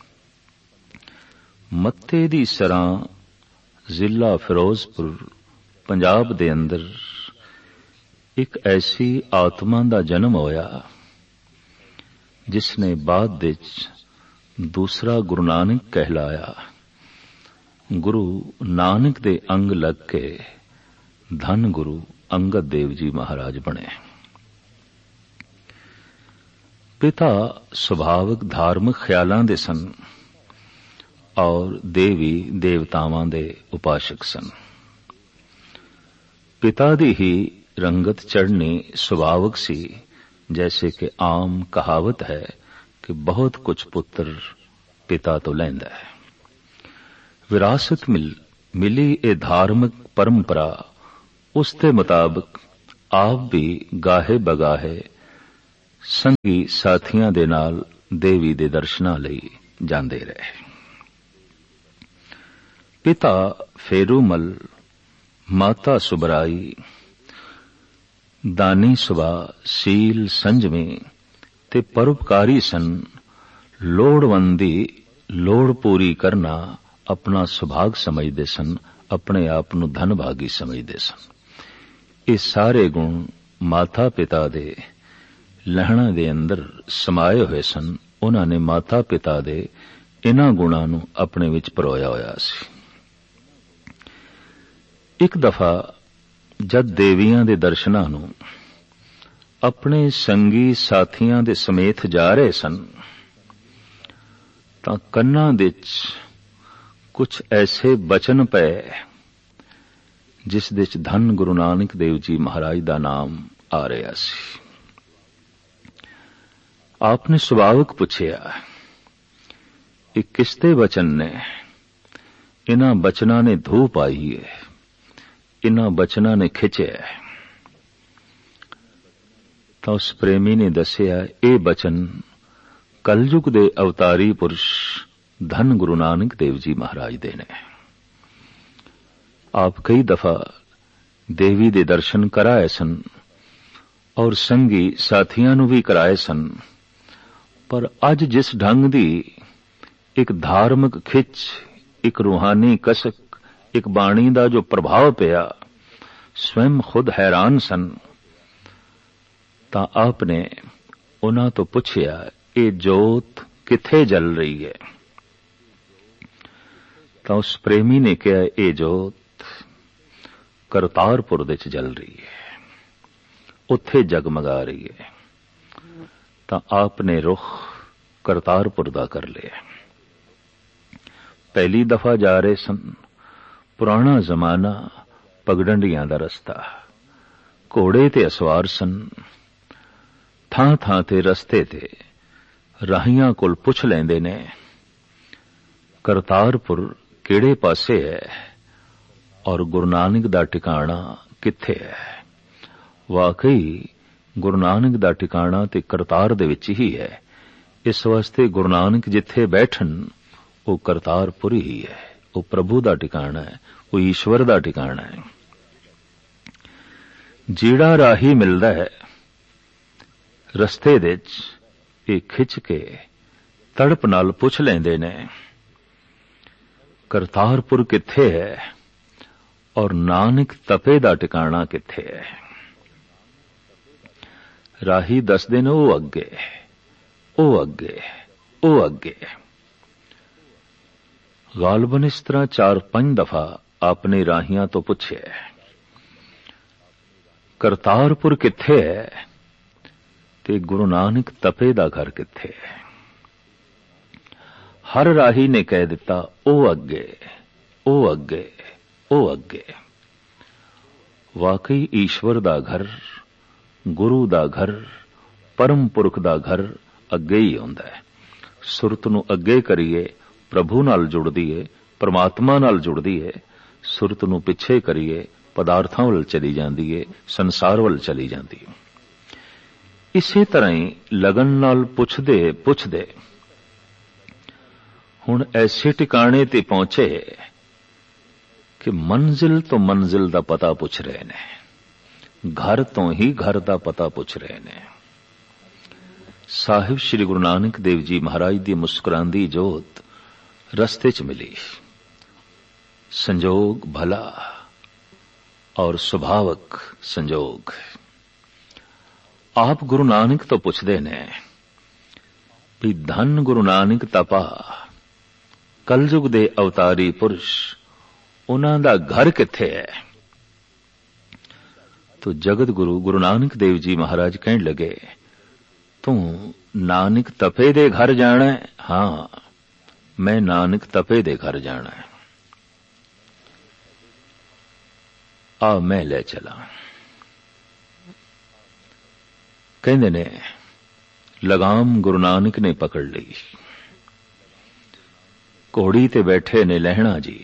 ਮੱਤੇ ਦੀ ਸਰਾਂ ਜ਼ਿਲ੍ਹਾ ਫਿਰੋਜ਼ਪੁਰ ਪੰਜਾਬ ਦੇ ਅੰਦਰ ਇੱਕ ਐਸੀ ਆਤਮਾ ਦਾ ਜਨਮ ਹੋਇਆ ਜਿਸ ਨੇ ਬਾਅਦ ਵਿੱਚ ਦੂਸਰਾ ਗੁਰੂ ਨਾਨਕ ਕਹਿਲਾਇਆ। ਗੁਰੂ ਨਾਨਕ ਦੇ ਅੰਗ ਲੱਗ ਕੇ ਧੰਨ ਗੁਰੂ ਅੰਗਦ ਦੇਵ ਜੀ ਮਹਾਰਾਜ ਬਣੇ। ਪਿਤਾ ਸੁਭਾਵਿਕ ਧਾਰਮਿਕ ਖਿਆਲਾਂ ਦੇ ਸਨ ਔਰ ਦੇਵੀ ਦੇਵਤਾਵਾਂ ਦੇ ਉਪਾਸ਼ਕ ਸਨ। ਪਿਤਾ ਦੀ ਹੀ ਰੰਗਤ ਚੜ੍ਹਨੀ ਸੁਭਾਵਿਕ ਸੀ। ਜੈਸੇ ਕਿ ਆਮ ਕਹਾਵਤ ਹੈ ਕਿ ਬਹੁਤ ਕੁਝ ਪੁੱਤਰ ਪਿਤਾ ਤੋਂ ਲੈਂਦਾ ਹੈ। ਵਿਰਾਸਤ ਮਿਲੀ ਇਹ ਧਾਰਮਿਕ ਪਰੰਪਰਾ, ਉਸ ਦੇ ਮੁਤਾਬਕ ਆਪ ਵੀ ਗਾਹੇ ਬਗਾਹੇ ਸੰਗੀ ਸਾਥੀਆਂ ਦੇ ਨਾਲ ਦੇਵੀ ਦੇ ਦਰਸ਼ਨਾਂ ਲਈ ਜਾਂਦੇ ਰਹੇ। ਪਿਤਾ ਫੇਰੂਮਲ, ਮਾਤਾ ਸੁਬਰਾਈ ਦਾਨੀ ਸੁਭਾ, ਸੀਲ ਸੰਜਮੀ ਤੇ ਪਰਉਪਕਾਰੀ ਸਨ। ਲੋੜਵੰਦ ਦੀ ਲੋੜ ਪੂਰੀ ਕਰਨਾ ਆਪਣਾ ਸੁਭਾਗ ਸਮਝਦੇ ਸਨ, ਆਪਣੇ ਆਪ ਨੂੰ ਧਨਭਾਗੀ ਸਮਝਦੇ ਸਨ। ਇਹ ਸਾਰੇ ਗੁਣ ਮਾਤਾ ਪਿਤਾ ਦੇ ਲਹਿਣਾ ਦੇ ਅੰਦਰ ਸਮਾਏ ਹੋਏ ਸਨ। ਉਹਨਾਂ ਨੇ ਮਾਤਾ ਪਿਤਾ ਦੇ ਇਹਨਾਂ ਗੁਣਾਂ ਨੂੰ ਆਪਣੇ ਵਿੱਚ ਪਰੋਇਆ ਹੋਇਆ ਸੀ। ਇੱਕ ਦਫਾ ਜਦ ਦੇਵੀਆਂ ਦੇ ਦਰਸ਼ਨਾਂ ਨੂੰ ਆਪਣੇ ਸੰਗੀ ਸਾਥੀਆਂ ਦੇ ਸਮੇਤ ਜਾ ਰਹੇ ਸਨ ਤਾਂ ਕੰਨਾਂ ਵਿੱਚ ਕੁਝ ਐਸੇ ਬਚਨ ਪਏ ਜਿਸ ਦੇ ਚ ਧੰਨ ਗੁਰੂ ਨਾਨਕ ਦੇਵ ਜੀ ਮਹਾਰਾਜ ਦਾ ਨਾਮ ਆ ਰਿਹਾ ਸੀ। ਆਪਨੇ ਸੁਭਾਵਕ ਪੁੱਛਿਆ, ਇਹ ਕਿਸ ਦੇ ਬਚਨ ਨੇ? ਇਹਨਾਂ ਬਚਨਾਂ ਨੇ ਧੂ ਪਾਈ ਹੈ, ਇਹਨਾਂ ਬਚਨਾਂ ਨੇ ਖਿੱਚਿਆ। ਤਾਂ ਉਸ ਪ੍ਰੇਮੀ ਨੇ ਦੱਸਿਆ, ਇਹ ਬਚਨ ਕਲਯੁਗ ਦੇ ਅਵਤਾਰੀ ਪੁਰਸ਼ ਧੰਨ ਗੁਰੂ ਨਾਨਕ ਦੇਵ ਜੀ ਮਹਾਰਾਜ ਦੇ ਨੇ। ਆਪ ਕਈ ਦਫਾ ਦੇਵੀ ਦੇ ਦਰਸ਼ਨ ਕਰਾਏ ਸਨ ਔਰ ਸੰਗੀ ਸਾਥੀਆਂ ਨੂੰ ਵੀ ਕਰਾਏ ਸਨ, ਪਰ ਅੱਜ ਜਿਸ ਢੰਗ ਦੀ ਇੱਕ ਧਾਰਮਿਕ ਖਿੱਚ, ਇੱਕ ਰੂਹਾਨੀ ਕਸਕ, ਇੱਕ ਬਾਣੀ ਦਾ ਜੋ ਪ੍ਰਭਾਵ ਪਿਆ, ਸਵੈਮ ਖੁਦ ਹੈਰਾਨ ਸਨ। ਤਾਂ ਆਪ ਨੇ ਉਹਨਾਂ ਤੋਂ ਪੁੱਛਿਆ, ਇਹ ਜੋਤ ਕਿੱਥੇ ਜਲ ਰਹੀ ਹੈ? ਤਾਂ ਉਸ ਪ੍ਰੇਮੀ ਨੇ ਕਿਹਾ, ਇਹ ਜੋਤ ਕਰਤਾਰਪੁਰ ਦੇ ਚ ਜਲ ਰਹੀ ਹੈ, ਉੱਥੇ ਜਗਮਗਾ ਰਹੀ ਹੈ। ਤਾਂ ਆਪ ਨੇ ਰੁਖ ਕਰਤਾਰਪੁਰ ਦਾ ਕਰ ਲਿਆ। ਪਹਿਲੀ ਦਫਾ ਜਾ ਰਹੇ ਸਨ, ਪੁਰਾਣਾ ਜ਼ਮਾਨਾ, ਪਗਡੰਡੀਆਂ ਦਾ ਰਸਤਾ, ਘੋੜੇ ਤੇ ਅਸਵਾਰ ਸਨ। ਥਾਂ ਥਾਂ ਤੇ ਰਸਤੇ ਤੇ ਰਾਹੀਆਂ ਕੋਲ ਪੁੱਛ ਲੈਂਦੇ ਨੇ, ਕਰਤਾਰਪੁਰ ਕਿਹੜੇ ਪਾਸੇ ਹੈ ਔਰ ਗੁਰੂ ਨਾਨਕ ਦਾ ਟਿਕਾਣਾ ਕਿੱਥੇ ਹੈ? ਵਾਕਈ ਗੁਰੂ ਨਾਨਕ ਦਾ ਟਿਕਾਣਾ ਤੇ ਕਰਤਾਰ ਦੇ ਵਿੱਚ ਹੀ ਹੈ। ਇਸ ਵਾਸਤੇ ਗੁਰੂ ਨਾਨਕ ਜਿੱਥੇ ਬੈਠਣ ਉਹ ਕਰਤਾਰਪੁਰ ਹੀ ਹੈ, ਉਹ ਪ੍ਰਭੂ ਦਾ ਟਿਕਾਣਾ ਹੈ, ਉਹ ਈਸ਼ਵਰ ਦਾ ਟਿਕਾਣਾ ਹੈ। ਜਿਹੜਾ ਰਾਹੀ ਮਿਲਦਾ ਹੈ ਰਸਤੇ ਦੇ ਵਿੱਚ, ਇਹ ਖਿੱਚ ਕੇ ਤੜਪ ਨਾਲ ਪੁੱਛ ਲੈਂਦੇ ਨੇ, ਕਰਤਾਰਪੁਰ ਕਿੱਥੇ ਹੈ ਔਰ ਨਾਨਕ ਤਪੇ ਦਾ ਟਿਕਾਣਾ ਕਿੱਥੇ ਹੈ? ਰਾਹੀ ਦੱਸਦੇ ਨੇ, ਉਹ ਅੱਗੇ, ਉਹ ਅੱਗੇ, ਉਹ ਅੱਗੇ। ਗਾਲਬਨ ਇਸ ਤਰ੍ਹਾਂ 4-5 ਦਫਾ ਆਪਨੇ ਰਾਹੀਆਂ ਤੋਂ ਪੁੱਛਿਆ, ਕਰਤਾਰਪੁਰ ਕਿੱਥੇ ਹੈ ਤੇ ਗੁਰੂ ਨਾਨਕ ਤਪੇ ਦਾ ਘਰ ਕਿੱਥੇ ਹੈ? ਹਰ ਰਾਹੀ ਨੇ ਕਹਿ ਦਿੱਤਾ, ਉਹ ਅੱਗੇ, ਉਹ ਅੱਗੇ, ਉਹ ਅੱਗੇ। ਵਾਕਈ ਈਸ਼ਵਰ ਦਾ ਘਰ, ਗੁਰੂ ਦਾ ਘਰ, ਪਰਮ ਪੁਰਖ ਦਾ ਘਰ ਅੱਗੇ ਹੀ ਹੁੰਦਾ ਹੈ। ਸੁਰਤ ਨੂੰ ਅੱਗੇ ਕਰੀਏ, ਪ੍ਰਭੂ ਨਾਲ ਜੁੜਦੀ ਏ, ਪਰਮਾਤਮਾ ਨਾਲ ਜੁੜਦੀ ਏ। ਸੁਰਤ ਨੂੰ ਪਿੱਛੇ ਕਰੀਏ, ਪਦਾਰਥਾਂ ਵੱਲ ਚਲੀ ਜਾਂਦੀ ਏ, ਸੰਸਾਰ ਵੱਲ ਚਲੀ ਜਾਂਦੀ ਏ। ਇਸੇ ਤਰ੍ਹਾਂ ਹੀ ਲਗਨ ਨਾਲ ਪੁੱਛਦੇ ਪੁੱਛਦੇ ਹੁਣ ਐਸੇ ਟਿਕਾਣੇ ਤੇ ਪਹੁੰਚੇ ਕਿ ਮੰਜ਼ਿਲ ਤੋਂ ਮੰਜ਼ਿਲ ਦਾ ਪਤਾ ਪੁੱਛ ਰਹੇ ਨੇ, ਘਰ ਤੋਂ ਹੀ ਘਰ ਦਾ ਪਤਾ ਪੁੱਛ ਰਹੇ ਨੇ। ਸਾਹਿਬ ਸ੍ਰੀ ਗੁਰੂ ਨਾਨਕ ਦੇਵ ਜੀ ਮਹਾਰਾਜ ਦੀ ਮੁਸਕਰਾਂਦੀ ਜੋਤ ਰਸਤੇ 'ਚ ਮਿਲੀ। ਸੰਜੋਗ ਭਲਾ ਔਰ ਸੁਭਾਵਕ ਸੰਜੋਗ। ਆਪ ਗੁਰੂ ਨਾਨਕ ਤੋਂ ਪੁੱਛਦੇ ਨੇ ਵੀ ਧੰਨ ਗੁਰੂ ਨਾਨਕ ਤਪਾ, ਕਲਯੁਗ ਦੇ ਅਵਤਾਰੀ ਪੁਰਸ਼, ਉਹਨਾਂ ਦਾ ਘਰ ਕਿੱਥੇ ਹੈ? ਤੋ ਜਗਤ ਗੁਰੂ ਗੁਰੂ ਨਾਨਕ ਦੇਵ ਜੀ ਮਹਾਰਾਜ ਕਹਿਣ ਲੱਗੇ, ਤੂੰ ਨਾਨਕ ਤਪੇ ਦੇ ਘਰ ਜਾਣਾ ਹੈ? ਹਾਂ, ਮੈਂ ਨਾਨਕ ਤਪੇ ਦੇ ਘਰ ਜਾਣਾ ਹੈ। ਆ ਮੈਂ ਲੈ ਚਲਾਂ। ਕਹਿੰਦੇ ਨੇ ਲਗਾਮ ਗੁਰੂ ਨਾਨਕ ਨੇ ਪਕੜ ਲਈ। ਘੋੜੀ ਤੇ ਬੈਠੇ ਨੇ ਲਹਿਣਾ ਜੀ,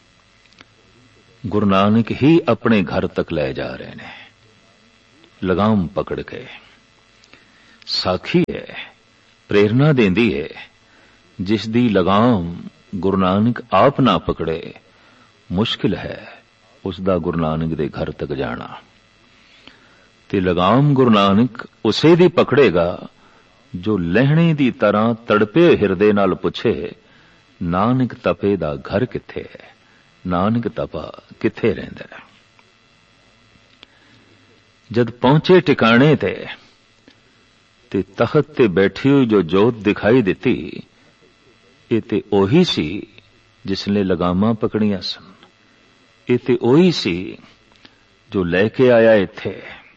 ਗੁਰੂ ਨਾਨਕ ਹੀ ਆਪਣੇ ਘਰ ਤੱਕ ਲੈ ਜਾ ਰਹੇ ਨੇ ਲਗਾਮ ਪਕੜ ਕੇ। ਸਾਖੀ ਹੈ, ਪ੍ਰੇਰਨਾ ਦੇਂਦੀ ਹੈ, ਜਿਸ ਦੀ ਲਗਾਮ ਗੁਰੂ ਨਾਨਕ ਆਪ ਨਾ ਪਕੜੇ ਮੁਸ਼ਕਿਲ ਹੈ ਉਸ ਦਾ ਗੁਰੂ ਨਾਨਕ ਦੇ ਘਰ ਤੱਕ ਜਾਣਾ। ਤੇ ਲਗਾਮ ਗੁਰੂ ਨਾਨਕ ਉਸੇ ਦੀ ਪਕੜੇਗਾ ਜੋ ਲਹਿਣੇ ਦੀ ਤਰ੍ਹਾਂ ਤੜਪੇ ਹਿਰਦੇ ਨਾਲ ਪੁੱਛੇ, ਨਾਨਕ ਤਪੇ ਦਾ ਘਰ ਕਿੱਥੇ ਹੈ, ਨਾਨਕ ਤਪਾ ਕਿੱਥੇ ਰਹਿੰਦਾ ਹੈ। ਜਦ ਪਹੁੰਚੇ ਟਿਕਾਣੇ ਤੇ ਤਖਤ ਤੇ ਬੈਠੀ ਹੋਈ ਜੋ ਜੋਤ ਦਿਖਾਈ ਦਿੱਤੀ, ਇਹ ਤੇ ਉਹੀ ਸੀ ਜਿਸ ਨੇ ਲਗਾਮਾਂ ਪਕੜੀਆਂ ਸਨ। ਇਹ ਤੇ ਉਹੀ ਸੀ ਜੋ ਲੈ ਕੇ ਆਇਆ ਇੱਥੇ।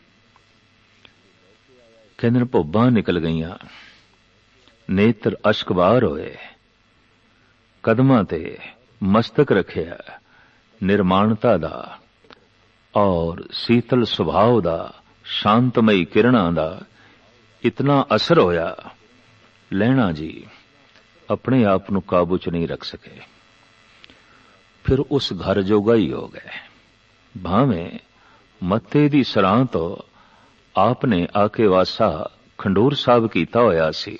ਕਹਿੰਦੇ ਭੁੱਬਾਂ ਨਿਕਲ ਗਈਆਂ, ਨੇਤਰ ਅਸ਼ਕਬਾਰ ਹੋਏ, ਕਦਮਾਂ ਤੇ ਮਸਤਕ ਰੱਖਿਆ, ਨਿਰਮਾਣਤਾ ਦਾ ਔਰ ਸੀਤਲ ਸੁਭਾਅ ਦਾ, ਸ਼ਾਂਤਮਈ ਕਿਰਣਾਂ ਦਾ ਇਤਨਾ ਅਸਰ ਹੋਇਆ, ਲਹਿਣਾ ਜੀ ਆਪਣੇ ਆਪ ਨੂੰ ਕਾਬੂ ਚ ਨਹੀਂ ਰੱਖ ਸਕੇ। ਫਿਰ ਉਸ ਘਰ ਜੋਗਾ ਹੀ ਹੋ ਗਏ। ਭਾਵੇਂ ਮੱਤੇ ਦੀ ਸਰਾਂ ਤੋਂ ਆਪ ਨੇ ਆ ਕੇ ਵਾਸਾ ਖੰਡੂਰ ਸਾਹਿਬ ਕੀਤਾ ਹੋਇਆ ਸੀ,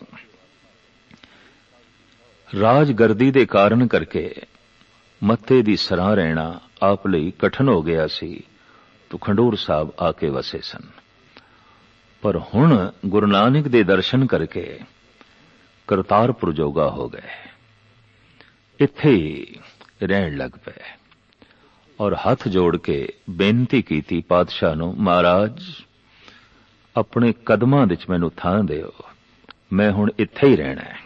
ਰਾਜਗਰਦੀ ਦੇ ਕਾਰਨ ਕਰਕੇ ਮੱਤੇ ਦੀ ਸਰਾਂ ਰਹਿਣਾ ਆਪ ਲਈ ਕਠਨ ਹੋ ਗਿਆ ਸੀ, ਤੋ ਖੰਡੂਰ ਸਾਹਿਬ ਆ ਕੇ ਵਸੇ ਸਨ। ਪਰ ਹੁਣ ਗੁਰੂ ਨਾਨਕ ਦੇ ਦਰਸ਼ਨ ਕਰਕੇ ਕਰਤਾਰਪੁਰ ਜੋਗਾ ਹੋ ਗਏ, ਇੱਥੇ ਹੀ ਰਹਿਣ ਲੱਗ ਪਏ ਔਰ ਹੱਥ ਜੋੜ ਕੇ ਬੇਨਤੀ ਕੀਤੀ ਪਾਤਸ਼ਾਹ ਨੂੰ, ਮਹਾਰਾਜ ਆਪਣੇ ਕਦਮਾਂ ਵਿੱਚ ਮੈਨੂੰ ਥਾਂ ਦਿਓ, ਮੈਂ ਹੁਣ ਇੱਥੇ ਹੀ ਰਹਿਣਾ ਹੈ।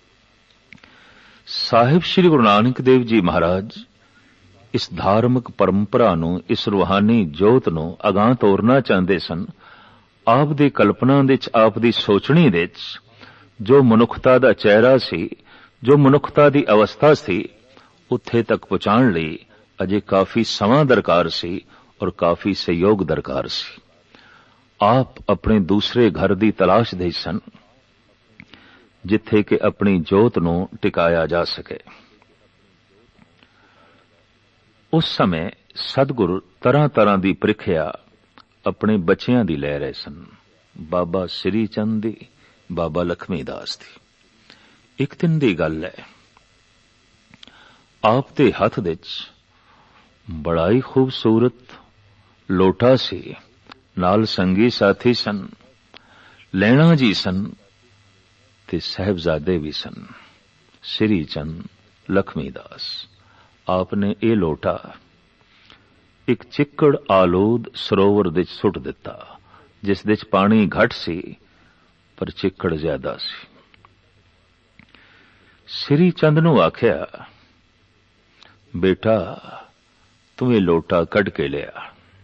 ਸਾਹਿਬ ਸ੍ਰੀ ਗੁਰੂ ਨਾਨਕ ਦੇਵ ਜੀ ਮਹਾਰਾਜ ਇਸ ਧਾਰਮਿਕ ਪਰੰਪਰਾ ਨੂੰ, ਇਸ ਰੂਹਾਨੀ ਜੋਤ ਨੂੰ ਅਗਾਂਹ ਤੋਰਨਾ ਚਾਹੁੰਦੇ ਸਨ। ਆਪ ਦੀ ਕਲਪਨਾ ਵਿੱਚ, ਆਪ ਦੀ ਸੋਚਣੀ ਵਿੱਚ ਜੋ ਮਨੁੱਖਤਾ ਦਾ ਚਿਹਰਾ ਸੀ, ਜੋ ਮਨੁੱਖਤਾ ਦੀ ਅਵਸਥਾ ਸੀ, ਉੱਥੇ ਤੱਕ ਪਹੁੰਚਾਉਣ ਲਈ ਅਜੇ ਕਾਫੀ ਸਮਾਂ ਦਰਕਾਰ ਸੀ ਔਰ ਕਾਫੀ ਸਹਿਯੋਗ ਦਰਕਾਰ ਸੀ। ਆਪ ਆਪਣੇ ਦੂਸਰੇ ਘਰ ਦੀ ਤਲਾਸ਼ ਦੇ ਸਨ, ਜਿੱਥੇ ਕਿ ਆਪਣੀ ਜੋਤ ਨੂੰ ਟਿਕਾਇਆ ਜਾ ਸਕੇ। ਉਸ ਸਮੇਂ ਸਤਿਗੁਰ ਤਰ੍ਹਾਂ ਤਰ੍ਹਾਂ ਦੀ ਪ੍ਰੀਖਿਆ ਆਪਣੇ ਬੱਚਿਆਂ ਦੀ ਲੈ ਰਹੇ ਸਨ, ਬਾਬਾ ਸ੍ਰੀ ਚੰਦ ਦੀ, ਬਾਬਾ ਲਖਮੀ ਦਾਸ ਦੀ। ਇੱਕ ਦਿਨ ਦੀ ਗੱਲ ਹੈ, ਆਪ ਦੇ ਹੱਥ ਵਿੱਚ ਬੜਾ ਹੀ ਖੂਬਸੂਰਤ ਲੋਟਾ ਸੀ, ਨਾਲ ਸੰਗੀ ਸਾਥੀ ਸਨ, ਲਹਿਣਾ ਜੀ ਸਨ ਤੇ ਸਾਹਿਬਜ਼ਾਦੇ ਵੀ ਸਨ, ਸ੍ਰੀ ਚੰਦ, ਲਖਮੀ ਦਾਸ। ਆਪ ਨੇ ਇਹ ਲੋਟਾ ਇੱਕ ਚਿੱਕੜ ਆਲੂਦ ਸਰੋਵਰ ਵਿੱਚ ਸੁੱਟ ਦਿੱਤਾ, ਜਿਸ ਵਿੱਚ ਪਾਣੀ ਘੱਟ ਸੀ ਪਰ ਚਿੱਕੜ ਜ਼ਿਆਦਾ ਸੀ। ਸ੍ਰੀ ਚੰਦ ਨੂੰ ਆਖਿਆ, ਬੇਟਾ ਤੂੰ ਇਹ ਲੋਟਾ ਕੱਢ ਕੇ ਲਿਆ।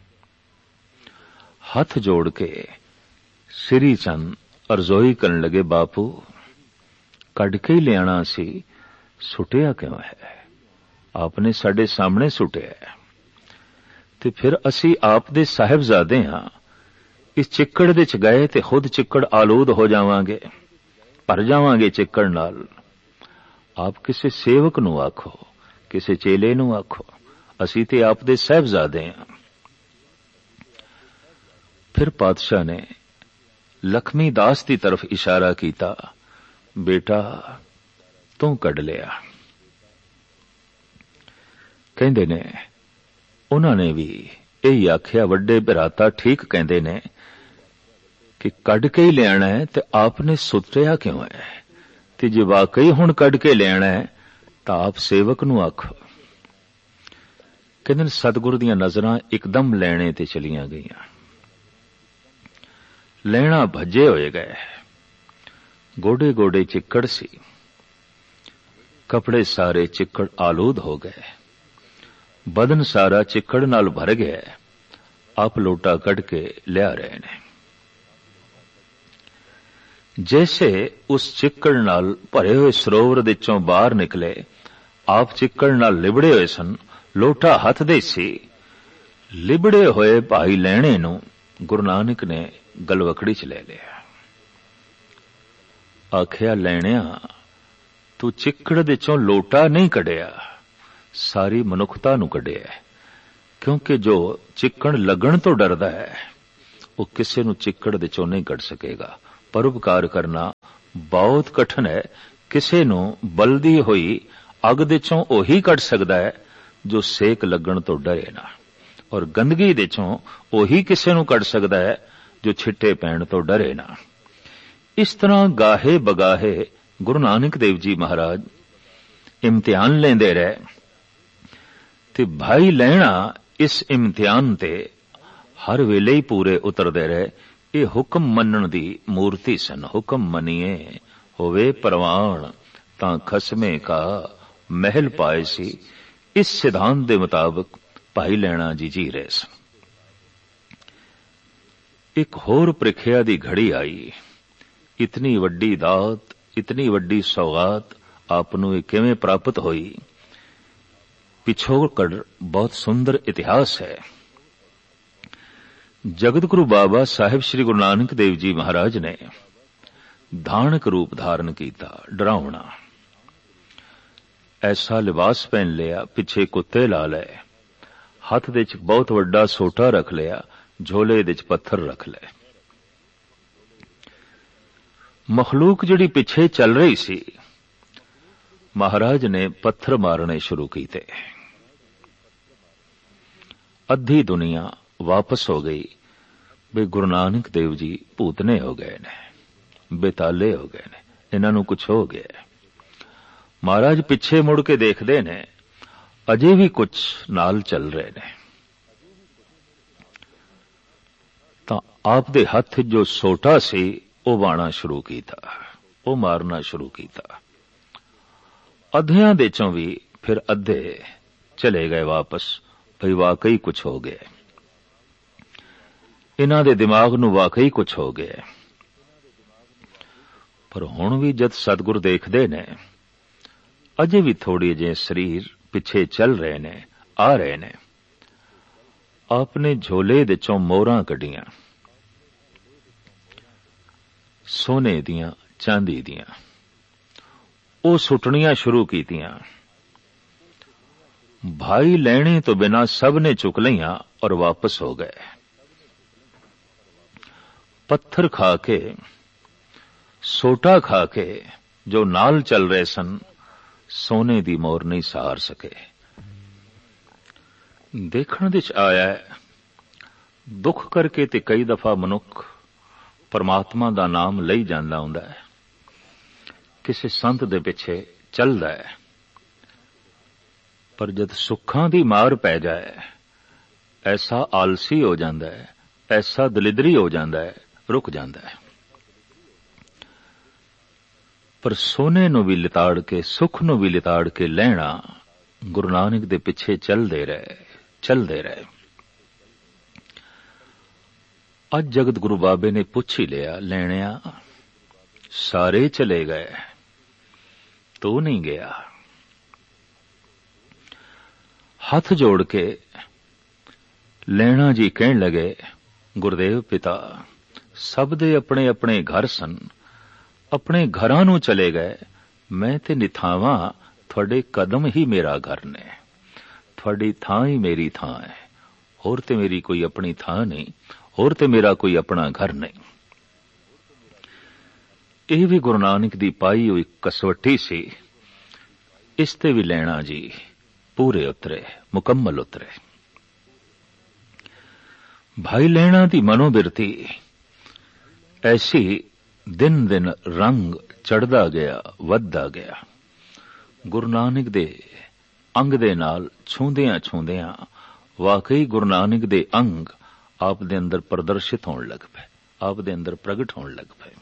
ਹੱਥ ਜੋੜ ਕੇ ਸ੍ਰੀ ਚੰਦ ਅਰਜ਼ੋਈ ਕਰਨ ਲਗੇ, ਬਾਪੂ ਕੱਢ ਕੇ ਹੀ ਲਿਆਣਾ ਸੀ, ਸੁੱਟਿਆ ਕਿਉਂ ਹੈ? ਆਪਨੇ ਸਾਡੇ ਸਾਹਮਣੇ ਸੁੱਟਿਆ ਤੇ ਫਿਰ ਅਸੀਂ ਆਪ ਦੇ ਸਾਹਿਬਜ਼ਾਦੇ ਹਾਂ, ਇਸ ਚਿੱਕੜ ਵਿੱਚ ਗਏ ਤੇ ਖੁਦ ਚਿੱਕੜ ਆਲੂਦ ਹੋ ਜਾਵਾਂਗੇ, ਭਰ ਜਾਵਾਂਗੇ ਚਿੱਕੜ ਨਾਲ। ਆਪ ਕਿਸੇ ਸੇਵਕ ਨੂੰ ਆਖੋ, ਕਿਸੇ ਚੇਲੇ ਨੂੰ ਆਖੋ, ਅਸੀਂ ਤੇ ਆਪ ਦੇ ਸਾਹਿਬਜ਼ਾਦੇ ਹਾਂ। ਫਿਰ ਪਾਤਸ਼ਾਹ ਨੇ ਲਖਮੀ ਦਾਸ ਦੀ ਤਰਫ ਇਸ਼ਾਰਾ ਕੀਤਾ, ਬੇਟਾ ਤੂੰ ਕੱਢ ਲਿਆ। ਕਹਿੰਦੇ ਨੇ ਉਹਨਾਂ ਨੇ ਵੀ ਇਹ ਆਖਿਆ, ਵੱਡੇ ਭਰਾਤਾ ਠੀਕ ਕਹਿੰਦੇ ਨੇ ਕਿ ਕੱਢ ਕੇ ਹੀ ਲਿਆਣਾ ਹੈ ਤੇ ਆਪ ਨੇ ਸੁੱਟਿਆ ਕਿਉਂ ਹੈ? ਤੇ ਜੇ ਵਾਕਈ ਹੁਣ ਕੱਢ ਕੇ ਲਿਆਣਾ ਹੈ ਤਾਂ ਆਪ ਸੇਵਕ ਨੂੰ ਆਖੋ। ਕਹਿੰਦੇ ਸਤਿਗੁਰ ਦੀਆਂ ਨਜ਼ਰਾਂ ਇੱਕਦਮ ਲੈਣੇ ਤੇ ਚਲੀਆਂ ਗਈਆਂ, ਲੈਣਾ ਭੱਜੇ ਹੋਏ ਗਏ, ਗੋਡੇ ਗੋਡੇ ਚਿੱਕੜ ਸੀ, ਕੱਪੜੇ ਸਾਰੇ ਚਿੱਕੜ ਆਲੂਦ ਹੋ ਗਏ, ਬਦਨ ਸਾਰਾ ਚਿੱਕੜ ਨਾਲ ਭਰ ਗਿਆ। ਆਪ ਲੋਟਾ ਕੱਢ ਕੇ ਲਿਆ ਰਹੇ ਨੇ। ਜੈਸੇ ਉਸ ਚਿੱਕੜ ਨਾਲ ਭਰੇ ਹੋਏ ਸਰੋਵਰ ਵਿੱਚੋਂ ਬਾਹਰ ਨਿਕਲੇ, ਆਪ ਚਿੱਕੜ ਨਾਲ ਲਿਬੜੇ ਹੋਏ ਸਨ, ਲੋਟਾ ਹੱਥ ਦੇ ਸੀ। ਲਿਬੜੇ ਹੋਏ ਭਾਈ ਲੈਣੇ ਨੂੰ ਗੁਰੂ ਨਾਨਕ ਨੇ ਗਲਵਕੜੀ ਚ ਲੈ ਲਿਆ। ਆਖਿਆ, ਲੈਣਿਆ ਤੂੰ ਚਿੱਕੜ ਦੇ ਚੋਂ ਲੋਟਾ ਨਹੀਂ ਕੱਢਿਆ, ਸਾਰੀ ਮਨੁੱਖਤਾ ਨੂੰ ਕੱਢਿਆ। ਕਿਉਂਕਿ ਜੋ ਚਿੱਕੜ ਲੱਗਣ ਤੋਂ ਡਰਦਾ ਹੈ ਉਹ ਕਿਸੇ ਨੂੰ ਚਿੱਕੜ ਦੇ ਚੋਂ ਨਹੀਂ ਕੱਢ ਸਕੇਗਾ। ਪਰਉਪਕਾਰ ਕਰਨਾ ਬਹੁਤ ਕਠਿਨ ਹੈ। ਕਿਸੇ ਨੂੰ ਬਲਦੀ ਹੋਈ ਅੱਗ ਦੇ ਚੋਂ ਉਹੀ ਕੱਢ ਸਕਦਾ ਹੈ ਜੋ ਸੇਕ ਲੱਗਣ ਤੋਂ ਡਰੇ ਨਾ, ਔਰ ਗੰਦਗੀ ਦੇ ਚੋਂ ਉਹੀ ਕਿਸੇ ਨੂੰ ਕੱਢ ਸਕਦਾ ਹੈ ਜੋ ਛਿੱਟੇ ਪੈਣ ਤੋਂ ਡਰੇ ਨਾ। ਇਸ ਤਰ੍ਹਾਂ ਗਾਹੇ ਬਗਾਹੇ ਗੁਰੂ ਨਾਨਕ ਦੇਵ ਜੀ ਮਹਾਰਾਜ ਇਮਤਿਹਾਨ ਲੈਂਦੇ ਰਹੇ ਤੇ ਭਾਈ ਲਹਿਣਾ ਇਸ ਇਮਤਿਹਾਨ ਤੇ ਹਰ ਵੇਲੇ ਹੀ ਪੂਰੇ ਉਤਰਦੇ ਰਹੇ। ਇਹ ਹੁਕਮ ਮੰਨਣ ਦੀ ਮੂਰਤੀ ਸਨ। ਹੁਕਮ ਮੰਨੀਏ ਹੋਵੇ ਪ੍ਰਵਾਨ ਤਾਂ ਖਸਮੇ ਕਾ ਮਹਿਲ ਪਾਏ ਸੀ। ਇਸ ਸਿਧਾਂਤ ਦੇ ਮੁਤਾਬਕ ਭਾਈ ਲਹਿਣਾ ਜੀ ਜੀ ਰਹੇ ਸਨ। ਇੱਕ ਹੋਰ ਪ੍ਰੀਖਿਆ ਦੀ ਘੜੀ ਆਈ। ਇਤਨੀ ਵੱਡੀ ਦਾਤ, ਇਤਨੀ ਵੱਡੀ ਸੌਗਾਤ ਆਪ ਨੂੰ ਇਹ ਕਿਵੇਂ ਪ੍ਰਾਪਤ ਹੋਈ? ਪਿਛੋਕੜ ਬਹੁਤ ਸੁੰਦਰ ਇਤਿਹਾਸ ਹੈ। ਜਗਤ ਗੁਰੂ ਬਾਬਾ ਸਾਹਿਬ ਸ੍ਰੀ ਗੁਰੂ ਨਾਨਕ ਦੇਵ ਜੀ ਮਹਾਰਾਜ ਨੇ ਧਾਨਕ ਰੂਪ ਧਾਰਨ ਕੀਤਾ, ਡਰਾਉਣਾ। ਐਸਾ ਲਿਬਾਸ ਪਹਿਨ ਲਿਆ, ਪਿੱਛੇ ਕੁੱਤੇ ਲਾ ਲਏ, ਹੱਥ ਦੇ ਚ ਬਹੁਤ ਵੱਡਾ ਸੋਟਾ ਰੱਖ ਲਿਆ, ਝੋਲੇ ਦੇ ਚ ਪੱਥਰ ਰੱਖ ਲਏ। ਮਖਲੂਕ ਜਿਹੜੀ ਪਿੱਛੇ ਚੱਲ ਰਹੀ ਸੀ, ਮਹਾਰਾਜ ਨੇ ਪੱਥਰ ਮਾਰਨੇ ਸ਼ੁਰੂ ਕੀਤੇ। ਅੱਧੀ ਦੁਨੀਆ ਵਾਪਸ ਹੋ ਗਈ ਵੀ ਗੁਰੂ ਨਾਨਕ ਦੇਵ ਜੀ ਭੂਤਨੇ ਹੋ ਗਏ ਨੇ, ਬੇਤਾਲੇ ਹੋ ਗਏ ਨੇ, ਇਹਨਾਂ ਨੂੰ ਕੁਝ ਹੋ ਗਿਆ। ਮਹਾਰਾਜ ਪਿੱਛੇ ਮੁੜ ਕੇ ਦੇਖਦੇ ਨੇ, ਅਜੇ ਵੀ ਕੁਝ ਨਾਲ ਚੱਲ ਰਹੇ ਨੇ। ਤਾਂ ਆਪ ਦੇ ਹੱਥ ਜੋ ਸੋਟਾ ਸੀ ਉਹ ਵਾਣਾ ਸ਼ੁਰੂ ਕੀਤਾ, ਉਹ ਮਾਰਨਾ ਸ਼ੁਰੂ ਕੀਤਾ। ਅੱਧਿਆਂ ਦੇ ਚੋਂ ਵੀ ਫਿਰ ਅੱਧੇ ਚਲੇ ਗਏ ਵਾਪਸ, ਭਈ ਵਾਕਈ ਕੁਝ ਹੋ ਗਿਆ। ਇਹਨਾਂ ਦੇ ਦਿਮਾਗ ਨੂੰ ਵਾਕਈ ਕੁਝ ਹੋ ਗਿਆ। ਪਰ ਹੁਣ ਵੀ ਜਦ ਸਤਿਗੁਰ ਦੇਖਦੇ ਨੇ, ਅਜੇ ਵੀ ਥੋੜੀ ਜਿਹੇ ਸਰੀਰ ਪਿੱਛੇ ਚੱਲ ਰਹੇ ਨੇ, ਆ ਰਹੇ ਨੇ। ਆਪਨੇ ਝੋਲੇ ਦੇ ਚੋਂ ਮੋਹਰਾਂ ਕੱਢੀਆਂ, ਸੋਨੇ ਦੀਆਂ, ਚਾਂਦੀ ਦੀਆਂ, ਉਹ ਸੁੱਟਣੀਆਂ ਸ਼ੁਰੂ ਕੀਤੀਆਂ। ਭਾਈ ਲੈਣੇ ਤੋਂ ਬਿਨਾਂ ਸਭ ਨੇ ਚੁੱਕ ਲਈਆਂ ਔਰ ਵਾਪਸ ਹੋ ਗਏ। ਪੱਥਰ ਖਾ ਕੇ, ਸੋਟਾ ਖਾ ਕੇ ਜੋ ਨਾਲ ਚੱਲ ਰਹੇ ਸਨ, ਸੋਨੇ ਦੀ ਮੋਹਰ ਨਹੀਂ ਸਹਾਰ ਸਕੇ। ਦੇਖਣ ਵਿੱਚ ਆਇਆ, ਦੁੱਖ ਕਰਕੇ ਤੇ ਕਈ ਦਫਾ ਮਨੁੱਖ ਪਰਮਾਤਮਾ ਦਾ ਨਾਮ ਲਈ ਜਾਂਦਾ ਹੁੰਦਾ ਹੈ, ਕਿਸੇ ਸੰਤ ਦੇ ਪਿੱਛੇ ਚੱਲਦਾ ਹੈ। ਪਰ ਜਦ ਸੁੱਖਾਂ ਦੀ ਮਾਰ ਪੈ ਜਾਏ, ਐਸਾ ਆਲਸੀ ਹੋ ਜਾਂਦਾ ਹੈ, ਐਸਾ ਦਲਿਦਰੀ ਹੋ ਜਾਂਦਾ ਹੈ, ਰੁਕ ਜਾਂਦਾ ਹੈ। ਪਰ ਸੋਨੇ ਨੂੰ ਵੀ ਲਿਤਾੜ ਕੇ, ਸੁੱਖ ਨੂੰ ਵੀ ਲਿਤਾੜ ਕੇ ਲੈਣਾ, ਗੁਰੂ ਨਾਨਕ ਦੇ ਪਿੱਛੇ ਚੱਲਦੇ ਰਹੇ, ਚੱਲਦੇ ਰਹੇ। ਅੱਜ ਜਗਤ ਗੁਰੂ ਬਾਬੇ ਨੇ ਪੁੱਛ ਹੀ ਲਿਆ, ਲੈਣਿਆ ਸਾਰੇ ਚਲੇ ਗਏ, ਤੂੰ ਨਹੀਂ ਗਿਆ। ਹੱਥ ਜੋੜ ਕੇ ਲੈਣਾ ਜੀ ਕਹਿਣ ਲਗੇ, ਗੁਰਦੇਵ ਪਿਤਾ, ਸਭ ਦੇ ਆਪਣੇ ਆਪਣੇ ਘਰ ਸਨ, ਆਪਣੇ ਘਰਾਂ ਨੂੰ ਚਲੇ ਗਏ। ਮੈਂ ਤੇ ਨਿਥਾਵਾਂ, ਤੁਹਾਡੇ ਕਦਮ ਹੀ ਮੇਰਾ ਘਰ ਨੇ, ਤੁਹਾਡੀ ਥਾਂ ਹੀ ਮੇਰੀ ਥਾਂ ਹੈ। ਹੋਰ ਤੇ ਮੇਰੀ ਕੋਈ ਆਪਣੀ ਥਾਂ ਨਹੀਂ, ਹੋਰ ਤੇ ਮੇਰਾ ਕੋਈ ਆਪਣਾ ਘਰ ਨਹੀਂ। ਇਹ ਵੀ ਗੁਰੂ ਨਾਨਕ ਦੀ ਪਾਈ ਹੋਈ ਕਸਵੱਟੀ ਸੀ। ਇਸ ਤੇ ਵੀ ਲੈਣਾ ਜੀ ਪੂਰੇ ਉਤਰੇ, ਮੁਕੰਮਲ ਉਤਰੇ। ਭਾਈ ਲੈਣਾ ਦੀ ਮਨੋਬਿਰਤੀ ਐਸੀ ਦਿਨ ਦਿਨ ਰੰਗ ਚੜ੍ਹਦਾ ਗਿਆ, ਵੱਧਦਾ ਗਿਆ। ਗੁਰੂ ਨਾਨਕ ਦੇ ਅੰਗ ਦੇ ਨਾਲ ਛੂੰਦਿਆਂ ਛੂੰਦਿਆਂ ਵਾਕਈ ਗੁਰੂ ਨਾਨਕ ਦੇ ਅੰਗ ਆਪ ਦੇ ਅੰਦਰ ਪ੍ਰਦਰਸ਼ਿਤ ਹੋਣ ਲੱਗ ਪਏ, ਆਪ ਦੇ ਅੰਦਰ ਪ੍ਰਗਟ ਹੋਣ ਲੱਗ ਪਏ।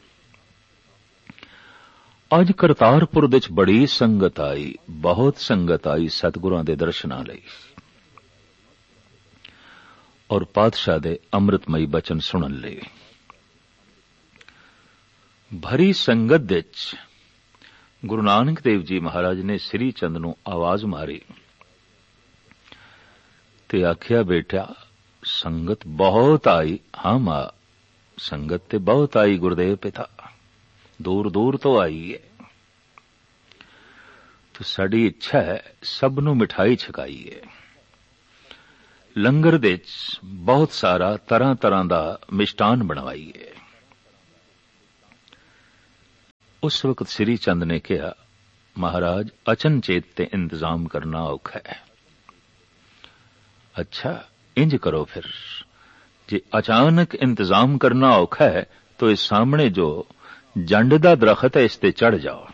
ਅੱਜ ਕਰਤਾਰਪੁਰ ਵਿੱਚ ਬੜੀ ਸੰਗਤ ਆਈ, ਬਹੁਤ ਸੰਗਤ ਆਈ ਸਤਿਗੁਰਾਂ ਦੇ ਦਰਸ਼ਨਾਂ ਲਈ ਔਰ ਪਾਤਸ਼ਾਹ ਦੇ ਅੰਮ੍ਰਿਤਮਈ ਬਚਨ ਸੁਣਨ ਲਈ। ਭਰੀ ਸੰਗਤ ਵਿੱਚ ਗੁਰੂ ਨਾਨਕ ਦੇਵ ਜੀ ਮਹਾਰਾਜ ਨੇ ਸ੍ਰੀ ਚੰਦ ਨੂੰ ਆਵਾਜ਼ ਮਾਰੀ ਤੇ ਆਖਿਆ, ਬੇਟਾ ਸੰਗਤ ਬਹੁਤ ਆਈ। ਹਾਂ ਮਾਂ, ਸੰਗਤ ਤੇ ਬਹੁਤ ਆਈ ਗੁਰਦੇਵ ਪਿਤਾ, ਦੂਰ ਦੂਰ ਤੋਂ ਆਈ ਹੈ। ਸਾਡੀ ਇੱਛਾ ਹੈ ਸਭ ਨੂੰ ਮਿਠਾਈ ਛਕਾਈਏ। ਲੰਗਰ ਦੇ ਵਿੱਚ ਬਹੁਤ ਸਾਰਾ ਤਰ੍ਹਾਂ ਤਰ੍ਹਾਂ ਦਾ ਮਿਸ਼ਟਾਨ ਬਣਵਾਈਏ। ਉਸ ਵਕਤ ਸ੍ਰੀ ਚੰਦ ਨੇ ਕਿਹਾ, ਮਹਾਰਾਜ ਅਚਨਚੇਤ ਤੇ ਇੰਤਜ਼ਾਮ ਕਰਨਾ ਔਖਾ ਹੈ। ਅੱਛਾ, ਇੰਜ ਕਰੋ ਫਿਰ, ਜੇ ਅਚਾਨਕ ਇੰਤਜ਼ਾਮ ਕਰਨਾ ਔਖਾ ਹੈ ਤਾਂ ਇਸ ਸਾਹਮਣੇ ਜੋ ਜੰਡ ਦਾ ਦਰਖਤ ਹੈ ਇਸ ਤੇ ਚੜ ਜਾਓ,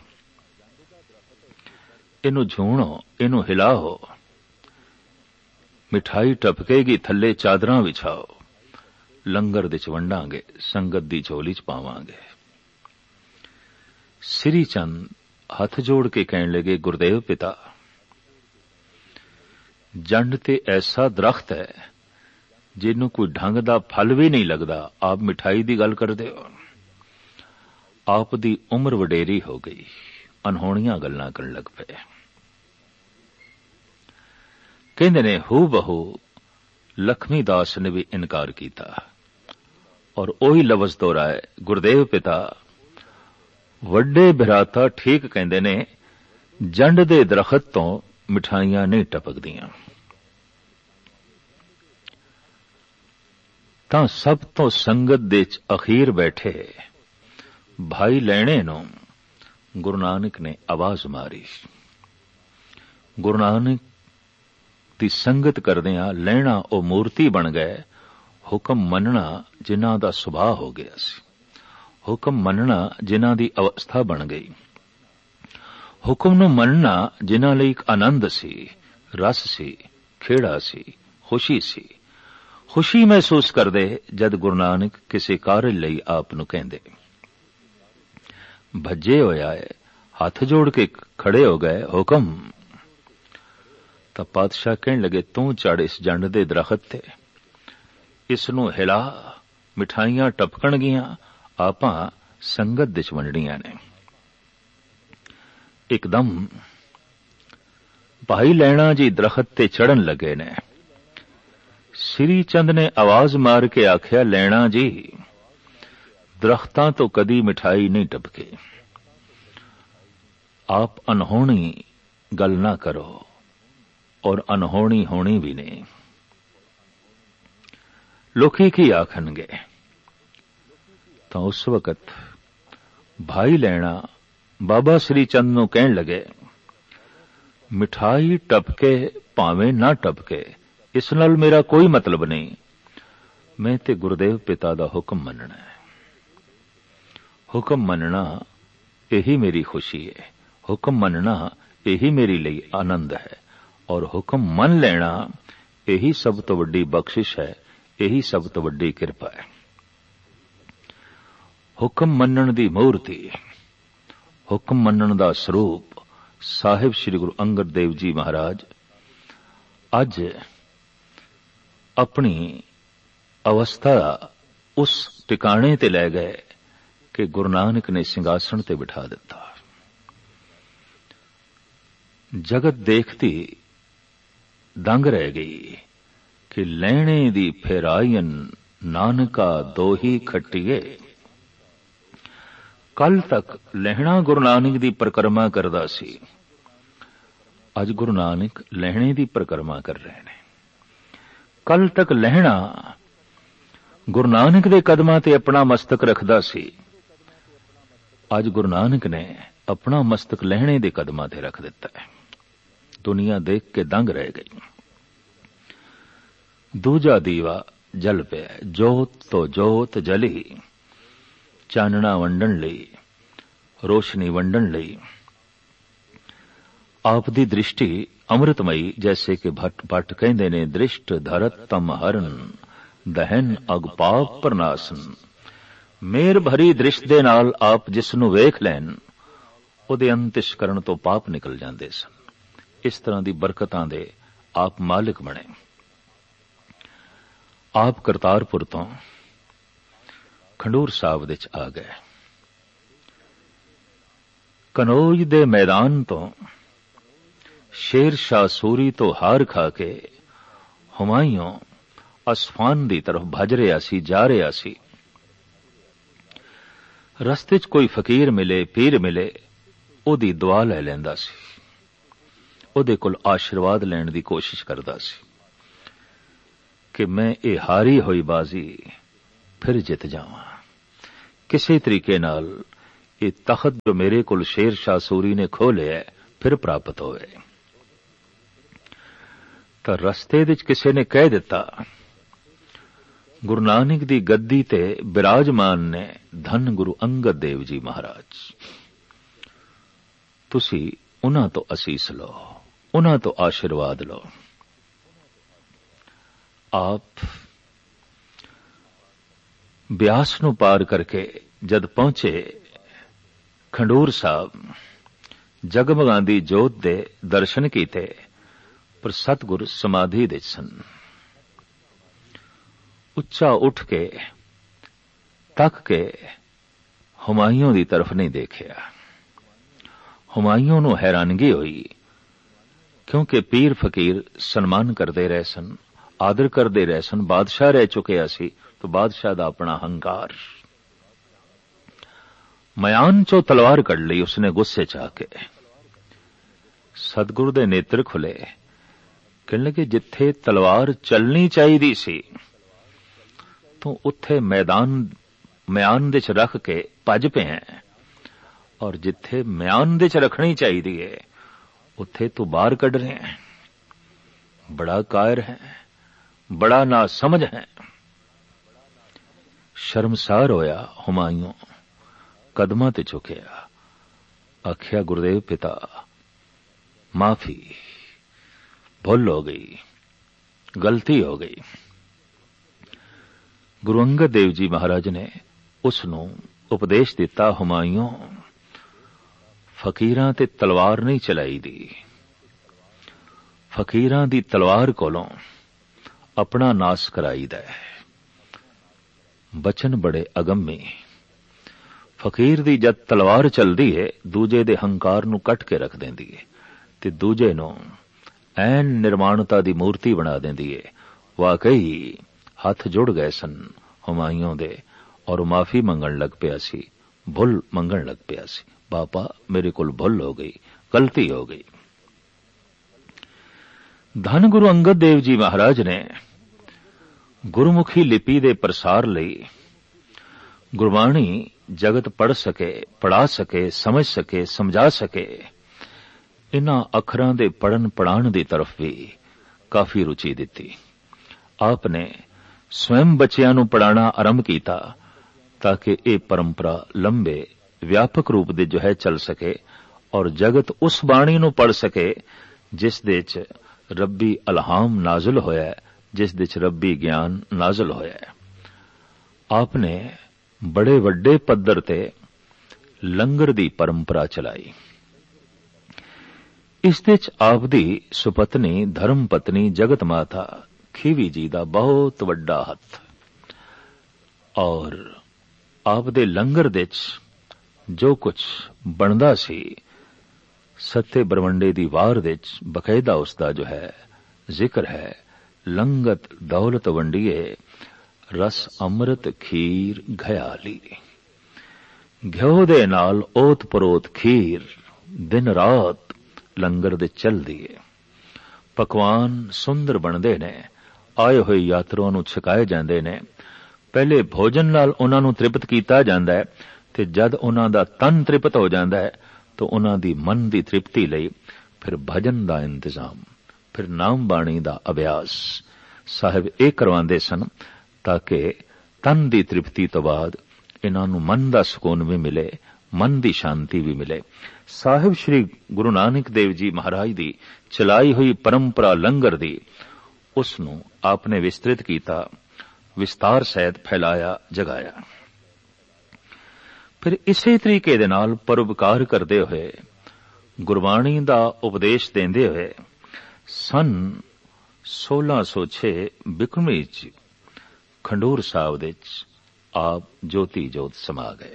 ਇਹਨੂੰ ਝੂਣੋ, ਇਹਨੂੰ ਹਿਲਾਓ, ਮਿਠਾਈ ਟਪਕੇਗੀ, ਥੱਲੇ ਚਾਦਰਾਂ ਵਿਛਾਓ, ਲੰਗਰ ਦੇ ਚ ਵੰਡਾਂਗੇ, ਸੰਗਤ ਦੀ ਝੋਲੀ ਚ ਪਾਵਾਂਗੇ। ਸ੍ਰੀ ਚੰਦ ਹੱਥ ਜੋੜ ਕੇ ਕਹਿਣ ਲੱਗੇ, ਗੁਰਦੇਵ ਪਿਤਾ, ਜੰਡ ਤੇ ਐਸਾ ਦਰਖਤ ਹੈ ਜਿਹਨੂੰ ਕੋਈ ਢੰਗ ਦਾ ਫਲ ਵੀ ਨਹੀਂ ਲੱਗਦਾ, ਆਪ ਮਿਠਾਈ ਦੀ ਗੱਲ ਕਰਦੇ ਹੋ। ਆਪ ਦੀ ਉਮਰ ਵਡੇਰੀ ਹੋ ਗਈ, ਅਨਹੋਣੀਆਂ ਗੱਲਾਂ ਕਰਨ ਲੱਗ ਪਏ। ਕਹਿੰਦੇ ਨੇ ਹੂ ਬਹੂ ਲਖਮੀ ਦਾਸ ਨੇ ਵੀ ਇਨਕਾਰ ਕੀਤਾ ਔਰ ਉਹੀ ਲਫ਼ਜ਼ ਦੁਹਰਾਏ, ਗੁਰਦੇਵ ਪਿਤਾ, ਵੱਡੇ ਭਰਾਤਾ ਠੀਕ ਕਹਿੰਦੇ ਨੇ, ਜੰਡ ਦੇ ਦਰਖਤ ਤੋਂ ਮਿਠਾਈਆਂ ਨਹੀਂ ਟਪਕਦੀਆਂ। ਤਾਂ ਸਭ ਤੋਂ ਸੰਗਤ ਦੇ ਚ ਅਖੀਰ ਬੈਠੇ ਭਾਈ ਲੈਣੇ ਨੂੰ ਗੁਰੂ ਨਾਨਕ ਨੇ ਆਵਾਜ਼ ਮਾਰੀ। ਗੁਰੂ ਨਾਨਕ ਦੀ ਸੰਗਤ ਕਰਦਿਆਂ ਲੈਣਾ ਉਹ ਮੂਰਤੀ ਬਣ ਗਏ। ਹੁਕਮ ਮੰਨਣਾ ਜਿਨ੍ਹਾਂ ਦਾ ਸੁਭਾਅ ਹੋ ਗਿਆ ਸੀ, ਹੁਕਮ ਮੰਨਣਾ ਜਿਨ੍ਹਾਂ ਦੀ ਅਵਸਥਾ ਬਣ ਗਈ, ਹੁਕਮ ਨੂੰ ਮੰਨਣਾ ਜਿਨ੍ਹਾਂ ਲਈ ਇੱਕ ਆਨੰਦ ਸੀ, ਰਸ ਸੀ, ਖੇੜਾ ਸੀ, ਖੁਸ਼ੀ ਸੀ। ਖੁਸ਼ੀ ਮਹਿਸੂਸ ਕਰਦੇ ਜਦ ਗੁਰੂ ਨਾਨਕ ਕਿਸੇ ਕਾਰਜ ਲਈ ਆਪ ਨੂੰ ਕਹਿੰਦੇ। ਭੱਜੇ ਹੋਇਆ ਹੈ, ਹੱਥ ਜੋੜ ਕੇ ਖੜੇ ਹੋ ਗਏ, ਹੁਕਮ। ਤਾਂ ਪਾਤਸ਼ਾਹ ਕਹਿਣ ਲੱਗੇ, ਤੂੰ ਚੜ੍ਹ ਇਸ ਜੰਡ ਦੇ ਦਰਖਤ ਤੇ, ਇਸ ਨੂੰ ਹਿਲਾ, ਮਿਠਾਈਆਂ ਟਪਕਣਗੀਆਂ, ਆਪਾਂ ਸੰਗਤ ਦੇ ਚ ਵੰਡਣੀਆਂ ਨੇ। ਇੱਕਦਮ ਭਾਈ ਲੈਣਾ ਜੀ ਦਰਖਤ ਤੇ ਚੜ੍ਹਨ ਲੱਗੇ ਨੇ। ਸ੍ਰੀ ਚੰਦ ਨੇ ਆਵਾਜ਼ ਮਾਰ ਕੇ ਆਖਿਆ, ਲੈਣਾ ਜੀ, ਦਰਖਤਾਂ ਤੋਂ ਕਦੀ ਮਿਠਾਈ ਨਹੀਂ ਟਪਕੇ, ਆਪ ਅਨਹੋਣੀ ਗੱਲ ਨਾ ਕਰੋ ਔਰ ਅਨਹੋਣੀ ਹੋਣੀ ਵੀ ਨਹੀਂ। ਲੋਕੀ ਕੀ ਆਖਣਗੇ? ਤਾਂ ਉਸ ਵਕਤ ਭਾਈ ਲੈਣਾ ਬਾਬਾ ਸ੍ਰੀ ਚੰਦ ਨੂੰ ਕਹਿਣ ਲੱਗੇ, ਮਿਠਾਈ ਟਪਕੇ ਭਾਵੇਂ ਨਾ ਟਪਕੇ, ਇਸ ਨਾਲ ਮੇਰਾ ਕੋਈ ਮਤਲਬ ਨਹੀਂ, ਮੈਂ ਤੇ ਗੁਰਦੇਵ ਪਿਤਾ ਦਾ ਹੁਕਮ ਮੰਨਣਾ ਹੈ। ਹੁਕਮ ਮੰਨਣਾ ਇਹੀ ਮੇਰੀ ਖੁਸ਼ੀ ਹੈ, ਹੁਕਮ ਮੰਨਣਾ ਇਹੀ ਮੇਰੀ ਲਈ ਆਨੰਦ ਹੈ, ਔਰ ਹੁਕਮ ਮੰਨ ਲੈਣਾ ਇਹੀ ਸਭ ਤੋਂ ਵੱਡੀ ਬਖਸ਼ਿਸ਼ ਹੈ, ਇਹੀ ਸਭ ਤੋਂ ਵੱਡੀ ਕਿਰਪਾ ਹੈ। ਹੁਕਮ ਮੰਨਣ ਦੀ ਮੂਰਤੀ, ਹੁਕਮ ਮੰਨਣ ਦਾ ਸਰੂਪ ਸਾਹਿਬ ਸ੍ਰੀ ਗੁਰੂ ਅੰਗਦ ਦੇਵ ਜੀ ਮਹਾਰਾਜ ਅੱਜ ਆਪਣੀ ਅਵਸਥਾ ਉਸ ਟਿਕਾਣੇ ਤੇ ਲੈ ਗਏ ਕਿ ਗੁਰੂ ਨਾਨਕ ਨੇ ਸਿੰਘਾਸਣ ਤੇ ਬਿਠਾ ਦਿੱਤਾ। ਜਗਤ ਦੇਖਦੀ ਦੰਗ ਰਹਿ ਗਈ ਕਿ ਲੈਣੇ ਦੀ ਫੇਰਾਇਨ ਨਾਨਕਾ ਦੋਹੀ ਖੱਟੀਏ। ਕੱਲ ਤੱਕ ਲਹਿਣਾ ਗੁਰੂ ਨਾਨਕ ਦੀ ਪਰਿਕਰਮਾ ਕਰਦਾ ਸੀ, ਅੱਜ ਗੁਰੂ ਨਾਨਕ ਲਹਿਣੇ ਦੀ ਪਰਿਕਰਮਾ ਕਰ ਰਹੇ ਨੇ। ਕੱਲ ਤੱਕ ਲਹਿਣਾ ਗੁਰੂ ਨਾਨਕ ਦੇ ਕਦਮਾਂ ਤੇ ਆਪਣਾ ਮਸਤਕ ਰੱਖਦਾ ਸੀ, ਅੱਜ ਗੁਰੂ ਨਾਨਕ ਨੇ ਆਪਣਾ ਮਸਤਕ ਲਹਿਣੇ ਦੇ ਕਦਮਾਂ ਤੇ ਰੱਖ ਦਿੱਤਾ ਹੈ। ਦੁਨੀਆ ਦੇਖ ਕੇ ਦੰਗ ਰਹਿ ਗਈ। ਦੂਜਾ ਦੀਵਾ ਜਲ ਪਿਆ, ਜੋਤ ਤੋਂ ਜੋਤ ਜਲੀ, ਚਾਨਣਾ ਵੰਡਣ ਲਈ, ਰੋਸ਼ਨੀ ਵੰਡਣ ਲਈ। ਆਪ ਦੀ ਦ੍ਰਿਸ਼ਟੀ ਅੰਮ੍ਰਿਤਮਈ, ਜੈਸੇ ਕਿ ਭੱਟ ਕਹਿੰਦੇ ਨੇ, ਦ੍ਰਿਸ਼ਟ ਧਰਤ ਤਮ ਹਰਨ ਦਹਨ ਅਗ ਪਾਪ ਪ੍ਰਨਾਸਨ। ਮੇਰ ਭਰੀ ਦ੍ਰਿਸ਼ਟ ਦੇ ਨਾਲ ਆਪ ਜਿਸ ਨੂੰ ਵੇਖ ਲੈਣ, ਉਹਦੇ ਅੰਤਿਸ਼ਕਰਨ ਤੋਂ ਪਾਪ ਨਿਕਲ ਜਾਂਦੇ ਸਨ। ਇਸ ਤਰ੍ਹਾਂ ਦੀ ਬਰਕਤਾਂ ਦੇ ਆਪ ਮਾਲਿਕ ਬਣੇ। ਆਪ ਕਰਤਾਰਪੁਰ ਤੋਂ ਖੰਡੂਰ ਸਾਹਿਬ ਵਿੱਚ ਆ ਗਏ। ਕਨੌਜ ਦੇ ਮੈਦਾਨ ਤੋਂ ਸ਼ੇਰ ਸ਼ਾਹ ਸੂਰੀ ਤੋਂ ਹਾਰ ਖਾ ਕੇ ਹੁਮਾਯੂੰ ਅਸਫਾਨ ਦੀ ਤਰਫ ਭੱਜ ਰਿਹਾ ਸੀ, ਜਾ ਰਿਹਾ ਸੀ। ਰਸਤੇ 'ਚ ਕੋਈ ਫਕੀਰ ਮਿਲੇ, ਪੀਰ ਮਿਲੇ, ਉਹਦੀ ਦੁਆ ਲੈ ਲੈਂਦਾ ਸੀ। ਉਹਦੇ ਕੋਲ ਆਸ਼ੀਰਵਾਦ ਲੈਣ ਦੀ ਕੋਸ਼ਿਸ਼ ਕਰਦਾ ਸੀ ਕਿ ਮੈਂ ਇਹ ਹਾਰੀ ਹੋਈ ਬਾਜ਼ੀ ਫਿਰ ਜਿੱਤ ਜਾਵਾਂ, ਕਿਸੇ ਤਰੀਕੇ ਨਾਲ ਇਹ ਤਖਤ ਜੋ ਮੇਰੇ ਕੋਲ ਸ਼ੇਰ ਸ਼ਾਹ ਸੂਰੀ ਨੇ ਖੋਹ ਲਿਆ ਫਿਰ ਪ੍ਰਾਪਤ ਹੋਵੇ। ਤਾਂ ਰਸਤੇ ਵਿੱਚ ਕਿਸੇ ਨੇ ਕਹਿ ਦਿੱਤਾ, ਗੁਰੂ ਨਾਨਕ ਦੀ ਗੱਦੀ ਤੇ ਬਿਰਾਜਮਾਨ ਨੇ ਧੰਨ ਗੁਰੂ ਅੰਗਦ ਦੇਵ ਜੀ ਮਹਾਰਾਜ, ਤੁਸੀਂ ਉਹਨਾਂ ਤੋਂ ਅਸੀਸ ਲਓ, ਉਹਨਾਂ ਤੋਂ ਆਸ਼ੀਰਵਾਦ ਲਓ। ਆਪ ਬਿਆਸ ਨੂੰ ਪਾਰ ਕਰਕੇ ਜਦ ਪਹੁੰਚੇ ਖੰਡੂਰ ਸਾਹਿਬ, ਜਗਮਗਾਂਦੀ ਜੋਤ ਦੇ ਦਰਸ਼ਨ ਕੀਤੇ, ਪਰ ਸਤਿਗੁਰ ਸਮਾਧੀ ਵਿੱਚ ਸਨ। ਉੱਚਾ ਉੱਠ ਕੇ ਤੱਕ ਕੇ ਹੁਮਾਯੂੰ ਦੀ ਤਰਫ ਨਹੀਂ ਦੇਖਿਆ। ਹੁਮਾਯੂੰ ਨੂੰ ਹੈਰਾਨਗੀ ਹੋਈ, ਕਿਉਂਕਿ ਪੀਰ ਫਕੀਰ ਸਨਮਾਨ ਕਰਦੇ ਰਹੇ ਸਨ, ਆਦਰ ਕਰਦੇ ਰਹੇ ਸਨ, ਬਾਦਸ਼ਾਹ ਰਹਿ ਚੁੱਕਿਆ ਸੀ, ਤਾਂ ਬਾਦਸ਼ਾਹ ਦਾ ਆਪਣਾ ਹੰਕਾਰ। ਮਿਆਨ ਚੋਂ ਤਲਵਾਰ ਕੱਢ ਲਈ ਉਸਨੇ ਗੁੱਸੇ ਚ ਆ ਕੇ। ਸਤਿਗੁਰੂ ਦੇ ਨੇਤਰ ਖੁੱਲੇ, ਕਹਿਣ ਲੱਗੇ ਜਿੱਥੇ ਤਲਵਾਰ ਚੱਲਣੀ ਚਾਹੀਦੀ ਸੀ ਤੂੰ ਉੱਥੇ ਮਿਆਨ ਦੇ ਚ ਰੱਖ ਕੇ ਭੱਜ ਪਿਆ, ਔਰ ਜਿੱਥੇ ਮਿਆਨ ਦੇ ਚ ਰੱਖਣੀ ਚਾਹੀਦੀ ਹੈ ਉੱਥੇ ਤੂੰ ਬਾਹਰ ਕੱਢ ਰਿਹਾ ਹੈ। ਬੜਾ ਕਾਇਰ ਹੈ, ਬੜਾ ਨਾ ਸਮਝ ਹੈ। ਸ਼ਰਮਸਾਰ ਹੋਇਆ ਹੁਮਾਯੂੰ, ਕਦਮਾਂ ਤੇ ਝੁਕਿਆ, ਆਖਿਆ ਗੁਰਦੇਵ ਪਿਤਾ ਮਾਫੀ, ਭੁੱਲ ਹੋ ਗਈ, ਗਲਤੀ ਹੋ ਗਈ। ਗੁਰੂ ਅੰਗਦ ਦੇਵ ਜੀ ਮਹਾਰਾਜ ਨੇ ਉਸ ਨੂੰ ਉਪਦੇਸ਼ ਦਿੱਤਾ, ਹੁਮਾਯੂੰ ਫਕੀਰਾਂ ਤੇ ਤਲਵਾਰ ਨਹੀਂ ਚਲਾਈ ਦੀ, ਫਕੀਰਾਂ ਦੀ ਤਲਵਾਰ ਕੋਲੋਂ ਆਪਣਾ ਨਾਸ ਕਰਾਈਦਾ ਹੈ। ਬਚਨ ਬੜੇ ਅਗੰਮੀ। ਫਕੀਰ ਦੀ ਜਦ ਤਲਵਾਰ ਚਲਦੀ ਹੈ ਦੂਜੇ ਦੇ ਹੰਕਾਰ ਨੂੰ ਕੱਟ ਕੇ ਰੱਖ ਦਿੰਦੀ ਹੈ ਤੇ ਦੂਜੇ ਨੂੰ ਐਨ ਨਿਰਮਾਣਤਾ ਦੀ ਮੂਰਤੀ ਬਣਾ ਦਿੰਦੀ ਹੈ। ਵਾਕਈ ਹੱਥ ਜੁੜ ਗਏ ਸਨ ਹੁਮਾਯੂੰ ਦੇ, ਔਰ ਮਾਫੀ ਮੰਗਣ ਲੱਗ ਪਿਆ ਸੀ, ਭੁੱਲ ਮੰਗਣ ਲੱਗ ਪਿਆ ਸੀ, ਬਾਪਾ ਮੇਰੇ ਕੋਲ ਭੁੱਲ ਹੋ ਗਈ, ਗਲਤੀ ਹੋ ਗਈ। ਧੰਨ ਗੁਰੂ ਅੰਗਦ ਦੇਵ ਜੀ ਮਹਾਰਾਜ ਨੇ ਗੁਰਮੁਖੀ ਲਿਪੀ ਦੇ ਪ੍ਰਸਾਰ ਲਈ ਗੁਰਬਾਣੀ ਜਗਤ ਪੜ੍ਹ ਸਕੇ, ਪੜ੍ਹਾ ਸਕੇ, ਸਮਝ ਸਕੇ, ਸਮਝਾ ਸਕੇ, ਇਨ੍ਹਾਂ ਅੱਖਰਾਂ ਦੇ ਪੜ੍ਹਨ ਪੜ੍ਹਾਉਣ ਦੀ ਤਰਫ ਵੀ ਕਾਫੀ ਰੁਚੀ ਦਿੱਤੀ। ਆਪ ਨੇ ਸਵੈਮ ਬੱਚਿਆਂ ਨੂੰ ਪੜ੍ਹਾਉਣਾ ਆਰੰਭ ਕੀਤਾ ਤਾਂ ਕਿ ਇਹ ਪਰੰਪਰਾ ਲੰਬੇ ਵਿਆਪਕ ਰੂਪ ਦੇ ਜੋ ਹੈ ਚੱਲ ਸਕੇ, ਔਰ ਜਗਤ ਉਸ ਬਾਣੀ ਨੂੰ ਪੜ੍ਹ ਸਕੇ ਜਿਸ ਦੇ ਚ ਰੱਬੀ ਅਲਹਾਮ ਨਾਜ਼ਲ ਹੋਇਆ, ਜਿਸ ਦੇ ਚ ਰੱਬੀ ਗਿਆਨ ਨਾਜ਼ਲ ਹੋਇਆ। ਆਪ ਨੇ ਬੜੇ ਵੱਡੇ ਪੱਧਰ ਤੇ ਲੰਗਰ ਦੀ ਪਰੰਪਰਾ ਚਲਾਈ। ਇਸ ਦੇ ਚ ਆਪ ਦੀ ਸੁਪਤਨੀ ਧਰਮ ਪਤਨੀ ਜਗਤ ਮਾਤਾ ਖੀਵੀ ਜੀ ਦਾ ਬਹੁਤ ਵੱਡਾ ਹੱਥ, ਔਰ ਆਪ ਦੇ ਲੰਗਰ ਦੇ ਚ ਜੋ ਕੁਝ ਬਣਦਾ ਸੀ ਸੱਤੇ ਬਰਵੰਡੇ ਦੀ ਵਾਰ ਦੇ ਚ ਬਕਾਇਦਾ ਉਸ ਦਾ ਜੋ ਹੈ ਜ਼ਿਕਰ ਹੈ। ਲੰਗਤ ਦੌਲਤ ਵੰਡੀਏ, ਰਸ ਅੰਮ੍ਰਿਤ ਖੀਰ ਘਿਆਲੀ, ਘਿਓ ਦੇ ਨਾਲ ਓਤ ਪਰੋਤ ਖੀਰ ਦਿਨ ਰਾਤ ਲੰਗਰ ਦੇ ਚੱਲਦੀ ਏ। ਪਕਵਾਨ ਸੁੰਦਰ ਬਣਦੇ ਨੇ, ਆਏ ਹੋਏ ਯਾਤਰੂਆਂ ਨੂੰ ਛਕਾਏ ਜਾਂਦੇ ਨੇ। ਪਹਿਲੇ ਭੋਜਨ ਨਾਲ ਉਹਨਾਂ ਨੂੰ ਤ੍ਰਿਪਤ ਕੀਤਾ ਜਾਂਦਾ ਹੈ ਤੇ ਜਦ ਉਹਨਾਂ ਦਾ ਤਨ ਤ੍ਰਿਪਤ ਹੋ ਜਾਂਦਾ ਹੈ ਤਾਂ ਉਹਨਾਂ ਦੀ ਮਨ ਦੀ ਤ੍ਰਿਪਤੀ ਲਈ ਫਿਰ ਭਜਨ ਦਾ ਇੰਤਜ਼ਾਮ, ਫਿਰ ਨਾਮ ਬਾਣੀ ਦਾ ਅਭਿਆਸ ਸਾਹਿਬ ਇਹ ਕਰਵਾਉਂਦੇ ਸਨ ਤਾਂ ਕਿ ਤਨ ਦੀ ਤ੍ਰਿਪਤੀ ਤੋਂ ਬਾਅਦ ਇਹਨਾਂ ਨੂੰ ਮਨ ਦਾ ਸਕੂਨ ਵੀ ਮਿਲੇ, ਮਨ ਦੀ ਸ਼ਾਂਤੀ ਵੀ ਮਿਲੇ। ਸਾਹਿਬ ਸ੍ਰੀ ਗੁਰੂ ਨਾਨਕ ਦੇਵ ਜੀ ਮਹਾਰਾਜ ਦੀ ਚਲਾਈ ਹੋਈ ਪਰੰਪਰਾ ਲੰਗਰ ਦੀ, ਉਸ ਨੂੰ ਆਪਨੇ ਵਿਸਤ੍ਰਿਤ ਕੀਤਾ, ਵਿਸਤਾਰ ਸਹਿਤ ਫੈਲਾਇਆ, ਜਗਾਇਆ। ਫਿਰ ਇਸੇ ਤਰੀਕੇ ਦੇ ਨਾਲ ਪਰਉਪਕਾਰ ਕਰਦੇ ਹੋਏ, ਗੁਰਬਾਣੀ ਦਾ ਉਪਦੇਸ਼ ਦਿੰਦੇ ਹੋਏ ਸਨ 1606 ਬਿਕਰਮੀ ਚ ਖੰਡੂਰ ਸਾਹਿਬ ਵਿੱਚ ਆਪ ਜੋਤੀ ਜੋਤ ਸਮਾ ਗਏ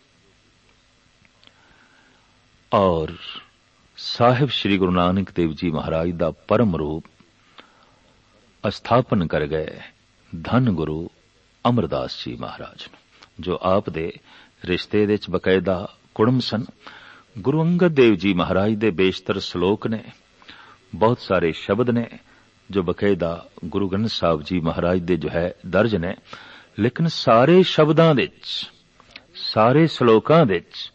ਔਰ ਸਾਹਿਬ ਸ੍ਰੀ ਗੁਰੂ ਨਾਨਕ ਦੇਵ ਜੀ ਮਹਾਰਾਜ ਦਾ ਪਰਮ ਰੂਪ ਅਸਥਾਪਨ ਕਰ ਗਏ ਧੰਨ ਗੁਰੂ ਅਮਰਦਾਸ ਜੀ ਮਹਾਰਾਜ ਨੂੰ, ਜੋ ਆਪ ਦੇ ਰਿਸ਼ਤੇ ਵਿੱਚ ਬਕਾਇਦਾ ਕੁੜਮ ਸਨ। ਗੁਰੂ ਅੰਗਦ ਦੇਵ ਜੀ ਮਹਾਰਾਜ ਦੇ ਬੇਸ਼ਤਰ ਸ਼ਲੋਕ ਨੇ, ਬਹੁਤ ਸਾਰੇ ਸ਼ਬਦ ਨੇ ਜੋ ਬਕਾਇਦਾ ਗੁਰੂ ਗ੍ਰੰਥ ਸਾਹਿਬ ਜੀ ਮਹਾਰਾਜ ਦੇ ਜੋ ਹੈ ਦਰਜ ਨੇ, ਲੇਕਿਨ ਸਾਰੇ ਸ਼ਬਦਾਂ ਵਿੱਚ, ਸਾਰੇ ਸ਼ਲੋਕਾਂ ਵਿੱਚ